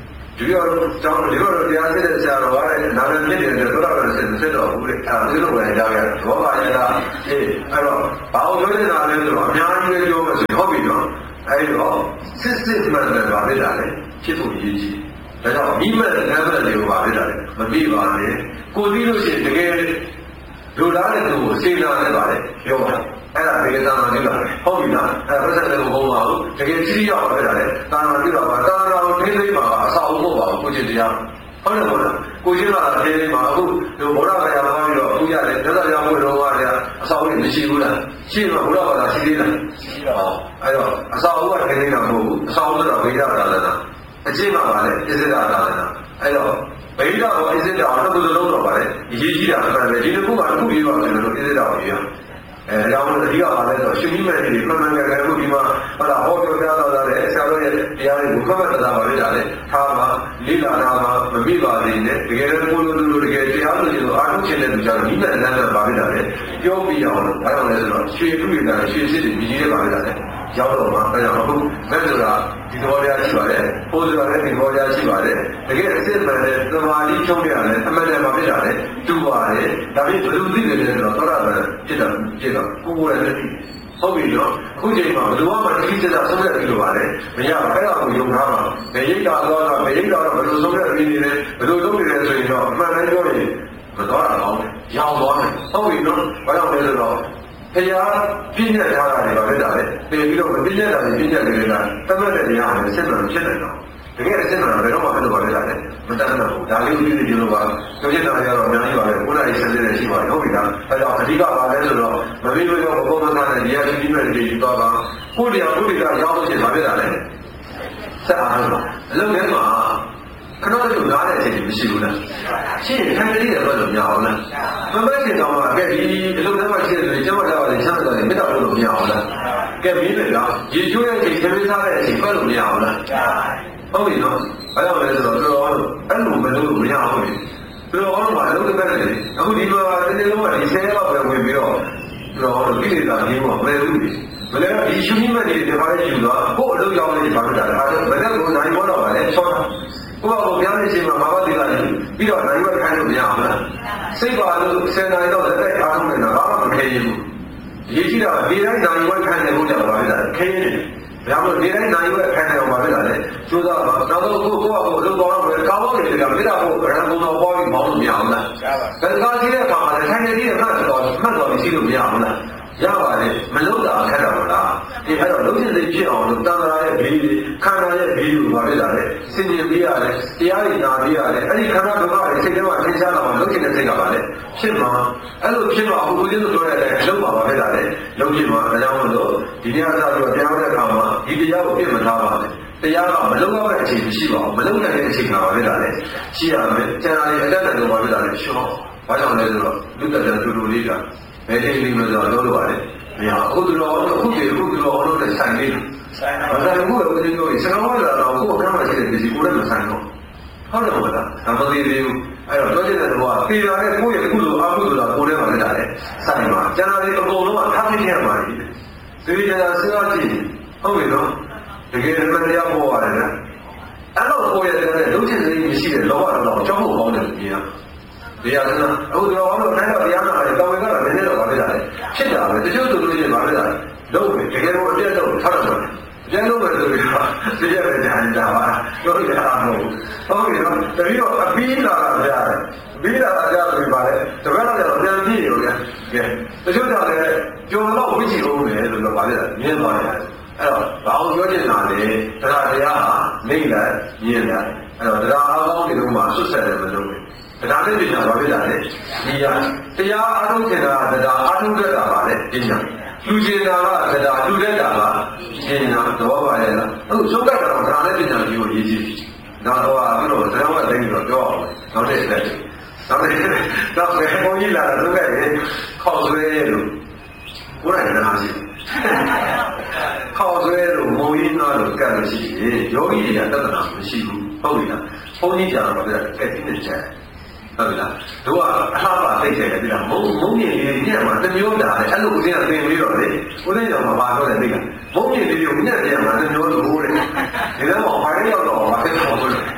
S1: ဒီလိုကြောင့်ဒီလိုတရားစစ်တဲ့ဆရာတော်ကလည်းနာမည်ဖြစ်နေတဲ့ဘုရားတော်စစ်တော်ဘူးလေအဲဒီလိုပဲကြားရတယ်ဘောပါရတာအေးအဲ့တော့ဘာလို့ပြောနေတာလဲဆိုတော့အများကြီးပဲပြောမယ်ဆိုဟုတ်ပြီနော်အဲ့တော့စစ်မှန်တယ်ပါဖြစ်တာလေဖြစ်ဖို့ရည်ကြီးဒါကြောင့်မိမဲ့နံပါတ်တွေကိုပါဖြစ်တာလေမပြီးပါနဲ့ကိုသိလို့ရှိရင်တကယ်လူသားတဲ့သူကိုစေနာနဲ့ပါလေပြောပါအဲ့ဒါဘေးသာမန်လေးပါဟုတ်ပြီလားအဲ့ဒါပတ်သက်လို့မဟုတ်ပါဘူးတကယ်ကြီးရောက်ပါဖြစ်တာလေတာနာပြတော့ပါတာနာကိုထိသိပါအဆောက်အုံပါကိုကျင့်တရားဟုတ်တယ်မဟုတ်လားကိုကျင့်လာတဲ့နေမှာအခုဒီဘုရားဗျာမှာပြီးတော့အခုရတယ်သက်သာရောက်ဖို့တော့ကအဆောက်အုံမရှိဘူးလားရှိမှဘုရားဘာသာရှိသေးလားရှိတော့အဲ့တော့အဆောက်အုံကထိသိတာမဟုတ်ဘူးအဆောက်အုံကတော့ဘေးသာသာလားအကျင့်မှာပါလေဣဇဒာသာလားအဲ့တော့ဗိဓာကိုဣဇဒာကိုတစ်ခုလုံးတော့ပါလေအရေးကြီးတာပဲဒီတစ်ခုကတစ်ခုပြီးပါမယ်လို့ဣဇဒာကိုပြောဒါကြောင့်အဓိကပါလဲဆိုရှင်ကြီးမဲ့တွေမှန်မှန်ကန်ကန်အခုဒီမှာဟောတာဟောပြောပြတော့တဲ့ဆရာတော်ရဲ့တရားတွေကိုမှတ်မှတ်သားပါလေဒါလေထားမှာလိလာနာမှာမမိပါသေးနဲ့တကယ်လည်းကိုလိုလူတကယ်တရားလို့ဆိုအားထုတ်ခြင်းတဲ့လူကြောင့်ဒီမဲ့လမ်းမှာပါလေဒါလေပြောပြရအောင်လို့ဘာကြောင့်လဲဆိုတော့ရွှေထုရတာရွှေစစ်တွေမြည်ကြီးပါလေဒါလေရောက်တော့မှအဲကြောင့်အခုမဲ့ဆိုတာဒီသဘောတရားရှိပါတယ်ပိုးဆိုတာလည်းဒီသဘောတရားရှိပါတယ်တကယ်အစစ်မှန်တဲ့သမာဓိချုပ်ရတယ်အမှန်တည်းမှာဖြစ်တာလေတူပါတယ်ဒါပေမဲ့ဘယ်လိုသိတယ်လဲဆိုတော့သောတာပန်ဖြစ်တာဖြစ်တော့ကိုယ်လည်းသိဟုတ်ပြီနော်အခုချိန်မှာဘယ်လိုမှတတိကျကျဆုံးဖြတ်ပြီးလို့ပါလေမရဘူးအဲ့ဒါကိုယုံထားမှာဘယ်ရိတ်တာတော့ဘယ်ရိတ်တာတော့ဘယ်လိုဆုံးဖြတ်ပြီးနေလဲဘယ်လိုလုပ်နေလဲဆိုရင်တော့အမှန်တည်းပြောရင်မတော်တာအောင်ရောင်သွားတယ်ဟုတ်ပြီနော်ဘာကြောင့်လဲဆိုတော့တရားပြည့်ညက်ထားတာတွေပါဖြစ်တာလေပြင်ပြီးတော့မပြည့်ညက်တာတွေပြည့်ညက်နေတယ်ကတတ်မှတ်တဲ့တရားကိုစစ်မှန်ဖြစ်နေတော့တကယ်အစစ်မှန်ဘယ်တော့မှဖြစ်လို့ပါလဲလားမတတ်မှတ်ဘူးဒါလေးကိုကြည့်နေလို့ပါပြောချင်တာကတော့အများကြီးပါပဲကိုယ်တိုင်ဆက်နေတဲ့ရှိပါတယ်ဟုတ်ပြီလားအဲကြောင့်အဓိကပါလဲဆိုတော့မပြီးလို့တော့ဘုံမသားနဲ့တရားရှိပြီးမဲ့တွေဒီတော့ပါကိုယ်တရားဘုရားရောက်လို့ရှိရင်မဖြစ်တာလေဆက်အားလို့အလုံးထဲမှာခဏလေးနားတဲ့အချိန်မရှိဘူးလားရှိရင်ခံရည်တယ်ဘယ်လိုမရအောင်လားမမဲ့ချင်တော့ကဲဒီအလုံးထဲမှာရှိတယ်ဆိုရင်ကျမတို့ကလည်းချမ်းသာတယ်မေတ္တာလို့မရအောင်လားကဲပြီးပြီလားရေချိုးရဲ့အချိန်ခရီးစားတဲ့အချိန်ဘယ်လိုမရအောင်လားဟုတ်ပြီနော်အဲ့တော့လည်းဆိုတော့တော်တော်အဲ့လိုမလုပ်လို့မရအောင်လေတော်တော်မှာအလုပ်တစ်ပတ်နဲ့အခုဒီမှာတနေ့လုံးကဒီ10လောက်ပဲဝင်ပြီးတော့တော်တော်ကိလေသာကြီးပေါ့မလဲဘူးမလဲဒီရှုမိမဲ့ဒီဘာလဲယူတော့ကိုယ်အလုပ်ရောက်နေပါလို့တာအဲ့ဒါဘယ်နဲ့ကိုနိုင်ဘောတော့ပါလဲဆောတာကိုယ့်ဘာကိုပြောင်းနေချိန်မှာမဘာတိလာပြီးတော့နိုင်ဝက်ခိုင်းလို့မရဘူးလားစိတ်ပါလို့10နိုင်တော့လက်တိုက်အားထုတ်နေတာဘာမှမခဲရင်ဘူးရေးကြည့်တာဒီတိုင်းနိုင်ဝက်ခိုင်းတယ်ဘုရားပါပဲဒါခဲရင်ဒါမှမဟုတ်ဒီတိုင်းနိုင်ဝက်ခိုင်းတယ်ပါပဲဒါလေကျိုးစားပါနောက်တော့ကိုယ့်အလုပ်တော်တော့ကောင်းတယ်ကမေတ္တာကိုဗရန်ဘုံတော်ပွားပြီးမောင်းလို့မရဘူးလားဒါကကြည့်တဲ့အခါမှာထိုင်နေပြီးမှတ်တော်ရှိလို့မရဘူးလားရပါတယ်မလုပ်တာခက်တာမလားဒီအဲ့တော့လုံးချင်းစိတ်ဖြစ်အောင်လို့တန်ត្រာရဲ့ဘေးခန္ဓာရဲ့ဘေးကိုပါဖြစ်လာတယ်စင်ကြင်ပေးရတယ်တရားတွေနာပေးရတယ်အဲ့ဒီခန္ဓာဒုက္ခတွေစိတ်ထဲမှာထင်ရှားလာအောင်လုပ်ချင်တဲ့စိတ်ကပါလေဖြစ်မှာအဲ့လိုဖြစ်မှာအခုကိုချင်းတို့ပြောရတဲ့အလုံးပါပါဖြစ်လာတယ်လုံးဖြစ်မှာဒါကြောင့်မလို့ဒီနေ့အစားပြောတရားတဲ့အခါမှာဒီတရားကိုပြစ်မထားပါနဲ့တရားကမလုံးရတဲ့အချိန်မရှိပါဘူးမလုံးနိုင်တဲ့အချိန်ကပါဖြစ်လာတယ်ရှိရမယ်ကျန်တာတွေအတတ်နဲ့တော့ပါဖြစ်လာတယ်ရှော့ဘာကြောင့်လဲဆိုတော့လူတက်တဲ့တူတူလေးကဘယ်ချိန်လေးလို့ဆိုတော့လုပ်လို့ရတယ်မရအခုတို့အခုတည်းနဲ့ဆိုင်နေဆိုင်တာဒါကဘုရားဦးဇင်းတို့စကားဝါလာတော့ကိုယ်ကမှရှိတဲ့ဒီကိုလည်းမဆိုင်တော့ဟုတ်တယ်မဟုတ်လားဒါမသိသေးဘူးအဲ့တော့ပြောချင်တဲ့ဘောကပေလာတဲ့ကိုယ့်ရဲ့ကုသိုလ်အကုသိုလ်ကကိုယ်ထဲမှာလည်းတာလေဆိုင်မှာကျန်တာတွေအကုန်လုံးကထားသိရမှာကြီးဒီကြတာစဉ်းစားကြည့်ဟုတ်ပြီနော်တကယ်တည်းတရားပေါ်ရတယ်နော်အဲ့တော့ကိုယ့်ရဲ့လုံးချင်စိတ်မရှိတဲ့လောဘတော့ကြောက်ဖို့ကောင်းတယ်ကြီးတရားစနာအခုတော့ဘာလို့ထိုင်တော့တရားနာတယ်တောင်းဝင်ကတော့နည်းနည်းတော့ပါလိမ့်တာလေဖြစ်တာပဲတချို့ဆိုလို့ရှိရင်ပါလိမ့်တာလုံးပဲတကယ်တော့အပြတ်တော့ထားတော့တယ်ပြန်လို့ပဲဆိုပြီးတော့တရားပဲညာနေတာပါပြောရတာမဟုတ်ဘူးဟုတ်ပြီနော်တတိယအပီးလာတာကြားတယ်ဘီးလာတာကြားလို့ပါလေတပတ်တော့ပြန်ပြည့်ရောဗျာကဲတချို့ကြောင့်လည်းကြုံတော့ဝိချီအောင်လေလို့ပြောပါလိမ့်တာမြင်သွားတယ်အဲ့တော့ဘာအောင်ပြောချင်တာလဲတရားဟာမိတ်လိုက်မြင်လိုက်အဲ့တော့တရားအားကောင်းတွေတော့မှဆွတ်ဆက်တယ်မလို့တရားနဲ့ပညာဘာဖြစ်တာလဲဒီရတရားအားထုတ်ချင်တာကတရားအားထုတ်တတ်တာပါလေပညာလူကျင်တာကတရားလူတတ်တာပါပညာတော့ပါရဲ့လားအခုသုတ်တတ်တာကတရားနဲ့ပညာကြီးကိုရေးကြည့်နောက်တော့ပြီးတော့တရားဝတ်တိုင်းပြီးတော့ပြောအောင်နောက်တဲ့ဆက်နောက်ဘယ်ဘုန်းကြီးလာတော့ကဲခေါက်ဆွဲလို့ကိုယ်တိုင်နားရှိခေါက်ဆွဲလို့မုံရင်းသားလို့ကတ်လို့ရှိရင်ယောဂီတွေကတတ်တာမရှိဘူးဟုတ်ပြီလားဘုန်းကြီးကြတော့ဗျာကဲဒီနေ့ချက်ဟုတ်ပြီလားတို့ကအလှပါသိတယ်ပြီလားမုံမြင့်လေးညံ့မှာတစ်မျိုးတာလေအဲ့လိုဦးဇင်းကသင်ပြီးတော့လေဦးဇင်းကြောင့်မပါတော့တဲ့သိကမုံမြင့်လေးကိုညံ့ပြန်မှာတစ်မျိုးလိုတဲ့ဒီတော့ဘာလဲရောက်တော့ဘာဖြစ်တော့လဲ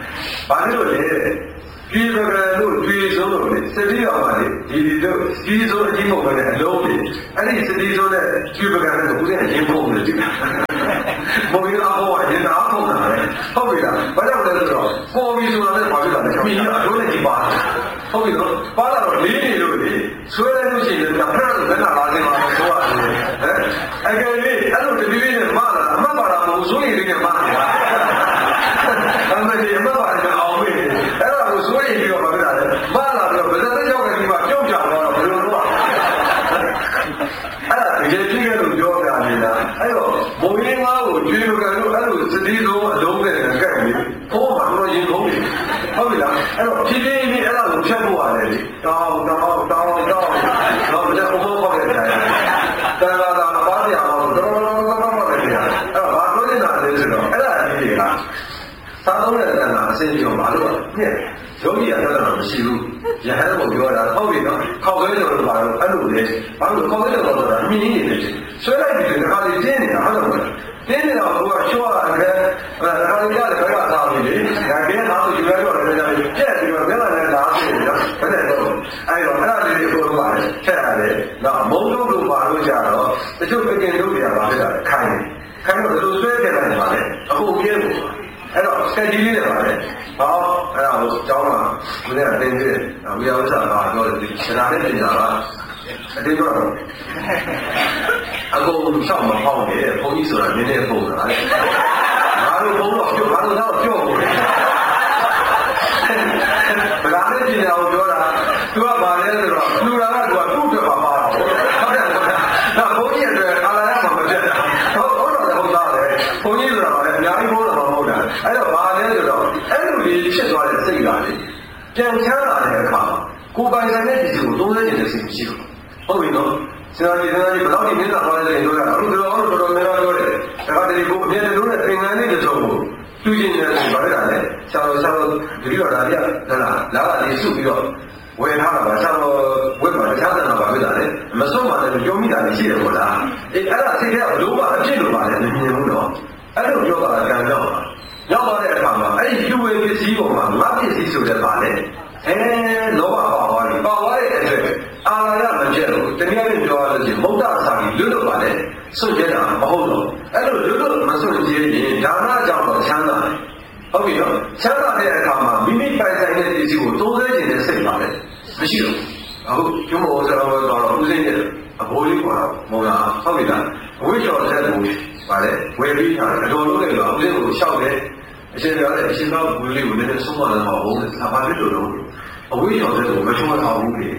S1: ဘာလို့လဲဒီပကံတို့ဒီဆုံးလို့လေစတိရောပါလေဒီတို့ဒီဆုံးအကြီးမဟုတ်ပဲအလုံးလေအဲ့ဒီစတိဆုံးနဲ့ဒီပကံတို့ဦးဇင်းအရင်ပုံနေတယ်ဘုံရအောင်ဝရင်အားပုံတာလေဟုတ်ပြီလားဘာကြောင့်လဲဆိုတော့ပေါ်ပြီးဆိုတာလည်းဘာဖြစ်လာလဲခမင်းကအလုံးနဲ့ဒီပါဟုတ်ပြီနော်ပါလာတော့လေးနေလို့လေဆွဲလိုက်လို့ရှိရင်တော့ဖက်တော့ဘယ်နာလာနေမှာမဆိုရတယ်ဟမ်အကယ်၍အဲ့လိုတတိယနဲ့မလာအမှတ်ပါတာမဟုတ်ဆိုရင်လေးနဲ့မလာအဲ့မဲ့ဒီအမှတ်ပါတယ်အောင်ပြီအဲ့ဒါကိုဆိုရင်ပြီးတော့ဘာဖြစ်လာလဲမလာတော့ဘယ်သက်ကြောက်နေဒီမှာကြောက်ကြတော့ဘယ်လိုလုပ်အဲ့ဒါဒီကြည့်ရလို့ပြောပြနေတာအဲ့တော့ဘုံရင်းကားကိုကျွေးလို့ကလို့အဲ့လိုစတိဆုံးအလုံးနဲ့ကက်ပြီးဟောမှာတော့ရင်ကုန်ပြီဟုတ်ပြီလားအဲ့တော့ဖြည်းဖြည်းချင်းအဲ့ဒါကိုဖြတ်ဖို့ရတယ်လေတောင်းတော့ဘယ်လိုဘောပေါက်ရလဲတန်လာတာပါးရအောင်တော့ပဲကြာအဲ့တော့ဘာလို့နေတာလဲဆိုတော့အဲ့ဒါအကြီးကသာသုံးတဲ့တန်လာအစင်းပြောပါလို့ညက်ယောဂီကလည်းမရှိဘူးရဟန်းကိုပြောတာဟုတ်ပြီနော်ခေါက်ခဲလို့ပါတော့အဲ့လိုလေဘာလို့ခေါက်ခဲလို့တော့တာမြင်းနေတယ်ဆွဲလိုက်ပြီးတခါလေးတင်းနေတာဟုတ်တယ်တင်းနေတာကချောရတယ်ဒါကလည်းရတယ်ဘယ်ကသာပြီလေဒါကင်းသားကိုယူရတော့လည်းကြာပြီပြက်ပြီးတော့မျက်နှာနဲ့လာပြီနော်ဘယ်နဲ့တော့အဲ့တော့အဲ့ဒါလေးကိုပြောပါတယ်ချက်ရတယ်နော်မုံတို့လိုပါလို့ကြတော့တချို့ပကင်တို့တွေကပါဖြစ်တာခိုင်းတော့လူဆွဲကြတယ်ပါလေအခုပြင်းလို့အဲ့တော့စက်ကြီးလေးတွေပါလေဟောအဲ့ဒါကိုကျောင်းမှာဘယ်နဲ့တင်းတင်းဝိယဝဆပါတော့ဒီဆရာနဲ့ပြင်တာကအတင်းတော့အကုန်ရှောက်မပေါက်နေဘုန်းကြီးဆိုတာနည်းနည်းပုံတာလေငါတို့ဘုန်းတော့ပြောငါတို့တော့ပြောဘူးဗလာနဲ့ပြင်တာကိုပြောတာသူကပါလဲဆိုတော့လူလာကသူကသူ့အတွက်ပါပါတော့ဟုတ်တယ်ဒါဘုန်းကြီးအတွက်ခါလာရမှာမဖြစ်ဟုတ်တော့ဟုတ်သားပဲဘုန်းကြီးဆိုတာကလည်းအများကြီးဘုန်းတော်မဟုတ်တာအဲ့တော့ဘာလဲဆိုတော့အဲ့လိုလေးဖြစ်သွားတဲ့စိတ်ကလေပြန်ချမ်းလာတဲ့အခါကိုယ်ပိုင်ဆိုင်တဲ့ဒီကိုသုံးသပ်နေတဲ့စိတ်မရှိဘူးဟုတ်ပြီနော်ဆရာကြီးဘယ်တော့ဒီမျက်နှာသွားလဲပြောတာအခုတော်တော်များများပြောတယ်ဒါကတည်းကကိုအမြဲတမ်းလို့တဲ့သင်္ကန်းလေးတစ်စုံကိုပြုကျင်နေတယ်ဘာလဲလဲဆရာတော်တတိယဒါပြဟလာလာကလေးစုပြီးတော့ဝယ်ထားတာပါဆရာတော်ဝက်မှာတခြားတန်တာပါပြတာလေမဆုံးပါနဲ့ပြောမိတာလည်းရှိတယ်ပေါ့လားအေးအဲ့ဒါစိတ်ထဲကဘလို့ပါအဖြစ်လို့ပါလေမမြင်ဘူးတော့အဲ့လိုပြောတာကံကြောင့်ရောက်သွားတဲ့အခါမှာအဲ့ဒီပြုဝေပစ္စည်းပေါ်မှာငါပစ္စည်းဆိုတဲ့ပါလေလောဘပါသွားတယ်ပါသွားတဲ့အတွက်အာရမကျက်လို့တနည်းအားဖြင့်ပြောရလို့ရှိရင်မုဒ္ဒစာကြီးလွတ်လို့ပါလေစွန့်ကြတာမဟုတ်တော့အဲ့လိုလွတ်လို့မစွန့်ကြရင်ဒါနကြောင့်တော့ချမ်းသာတယ်ဟုတ်ပြီနော်ချမ်းသာတဲ့အခါမှာမိမိပိုင်ဆိုင်တဲ့ပစ္စည်းကိုသုံးစွဲခြင်းနဲ့စိတ်ပါလေမရှိတော့အခုကျွမောဆရာတော်ကတော့ဦးစိတ်နဲ့အဘိုးလေးခေါ်တာမဟုတ်လားဟုတ်ပြီလားဝိချော်တဲ့ကိုပါလေဝယ်ပြီးတာအတော်လုံးလည်းတော့ဦးစိတ်ကိုရှောက်တယ်အရှင်ပြောတယ်အရှင်တော်ဘူးလေးကိုလည်းဆုံးမလာတော့ဘူးအပါဖြစ်လို့အဝိဇ္ဇာတဲ့ကိုမချုံမထားဘူးလေ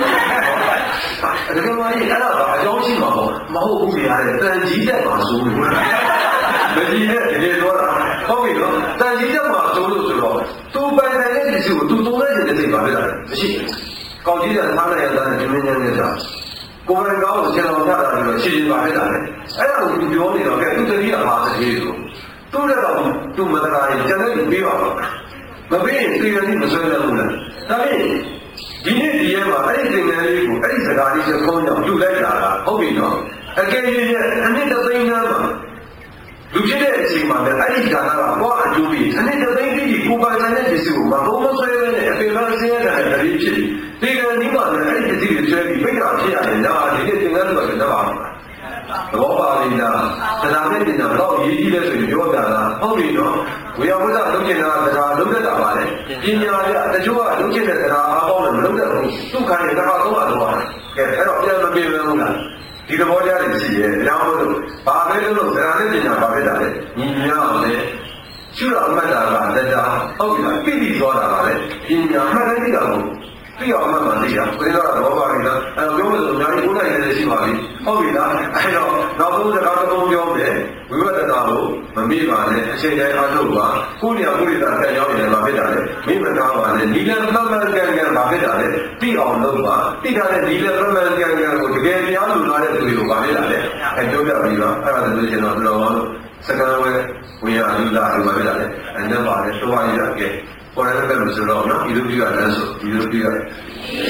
S1: ဒါကမှအဲ့ဒါကအကြောင်းရှိမှာမဟုတ်ဘူးလေအဲ့တန်ကြီးတက်မှာဆိုလို့မကြီးနဲ့ဒီလိုတော့ဟုတ်ပြီနော်တန်ကြီးတက်မှာဆိုလို့ဆိုတော့သူပိုင်ဆိုင်တဲ့ဒီစုကိုသူသုံးလိုက်တဲ့စိတ်ပါပဲလားမရှိကောင်းကြီးတဲ့သားနဲ့ရတဲ့ဒီမင်းနဲ့ကြာကိုယ်ပိုင်ကောင်းကိုဆင်တော်ကြတာပြီးတော့ရှင်းရှင်းပါပဲလားအဲ့ဒါကိုသူပြောနေတော့ကဲသူတတိယမှာတတိယဆိုသူ့လည်းတော့သူမတရားရင်ကျန်တဲ့လူပြီးပါတော့မပြီးရင်သိရသည်မဆွဲနိုင်ဘူးလားဒါဖြင့်ဒီနေ့ဒီရက်မှာအဲ့ဒီသင်္ကန်းလေးကိုအဲ့ဒီစကားလေးချက်ခေါင်းကြောင့်လူလိုက်တာကဟုတ်ပြီနော်အကယ်၍အနှစ်တစ်သိန်းသားမှာလူဖြစ်တဲ့အချိန်မှာလည်းအဲ့ဒီကာလကဘောအကျိုးပြီးအနှစ်တစ်သိန်းပြီးကိုယ်ပိုင်ဆိုင်တဲ့ပစ္စည်းကိုမဘုံမဆွဲဘဲနဲ့အပေလားဆင်းရဲတဲ့တတိဖြစ်ပြီးဒီကနေ့မှလည်းအဲ့ဒီပစ္စည်းတွေဆွဲပြီးပိတ်တာဖြစ်ရတယ်ဒါဒီနေ့သင်္ကန်းတွေကတော့ပါဘောပါလိမ့်တာတရားနဲ့တင်တာတော့ရေးကြည့်လဲဆိုရင်ပြောပြတာဟုတ်ပြီနော်ဝေယဝိဇ္ဇလုံးကျင်တာတရားလုံးသက်တာပါလေပညာရတချို့ကလုံးကျင်တဲ့တရားအားကောင်းတယ်မလုံးသက်ဘူးသူ့ခိုင်းတဲ့တရားသုံးပါတော့ကဲအဲ့တော့ပြန်မပြေဘူးလားဒီသဘောတရားတွေရှိရဲ့အကြောင်းလို့ဘာပဲလို့တရားနဲ့ပညာပါပဲတာလေညီညာအောင်လေရှုတော်မှတ်တာကတရားဟုတ်ပြီလားပြည့်ပြီးသွားတာပါလေပညာမှတ်တဲ့တရားကိုသိအောင်မှတ်မှသိတာဘယ်တော့တော့ပါလိမ့်လားအဲ့တော့ပြောလို့အများကြီးကိုယ်နိုင်နေရှိပါပြီဟုတ်ပြီလားအဲ့တော့နောက်ဆုံးစကားတစ်ခုပြောမယ်ဝိပဿနာကိုမမေ့ပါနဲ့အချိန်တိုင်းအားထုတ်ပါကိုယ်ညာကိုယ်ရတာတက်ရောက်နေတယ်မှာဖြစ်တာလေမိမနာပါနဲ့ဒီလမ်းမှန်မှန်ကန်ကန်မှာဖြစ်တာလေသိအောင်လုပ်ပါသိတာနဲ့ဒီလမ်းမှန်မှန်ကန်ကန်ကိုတကယ်တရားလူလာတဲ့သူတွေကိုပါဖြစ်တာလေအဲ့ပြောပြပြီးတော့အဲ့ဒါဆိုရင်တော့တော်တော်စကားဝဲဝိညာဉ်လူလာတွေပါဖြစ်တာလေအဲ့ဒါပါလေတော့ရရကဲပေါ်ရတဲ့ဘက်လို့ဆိုတော့နော်ဒီလိုပြရတယ်ဆိုဒီလိုပြရတယ်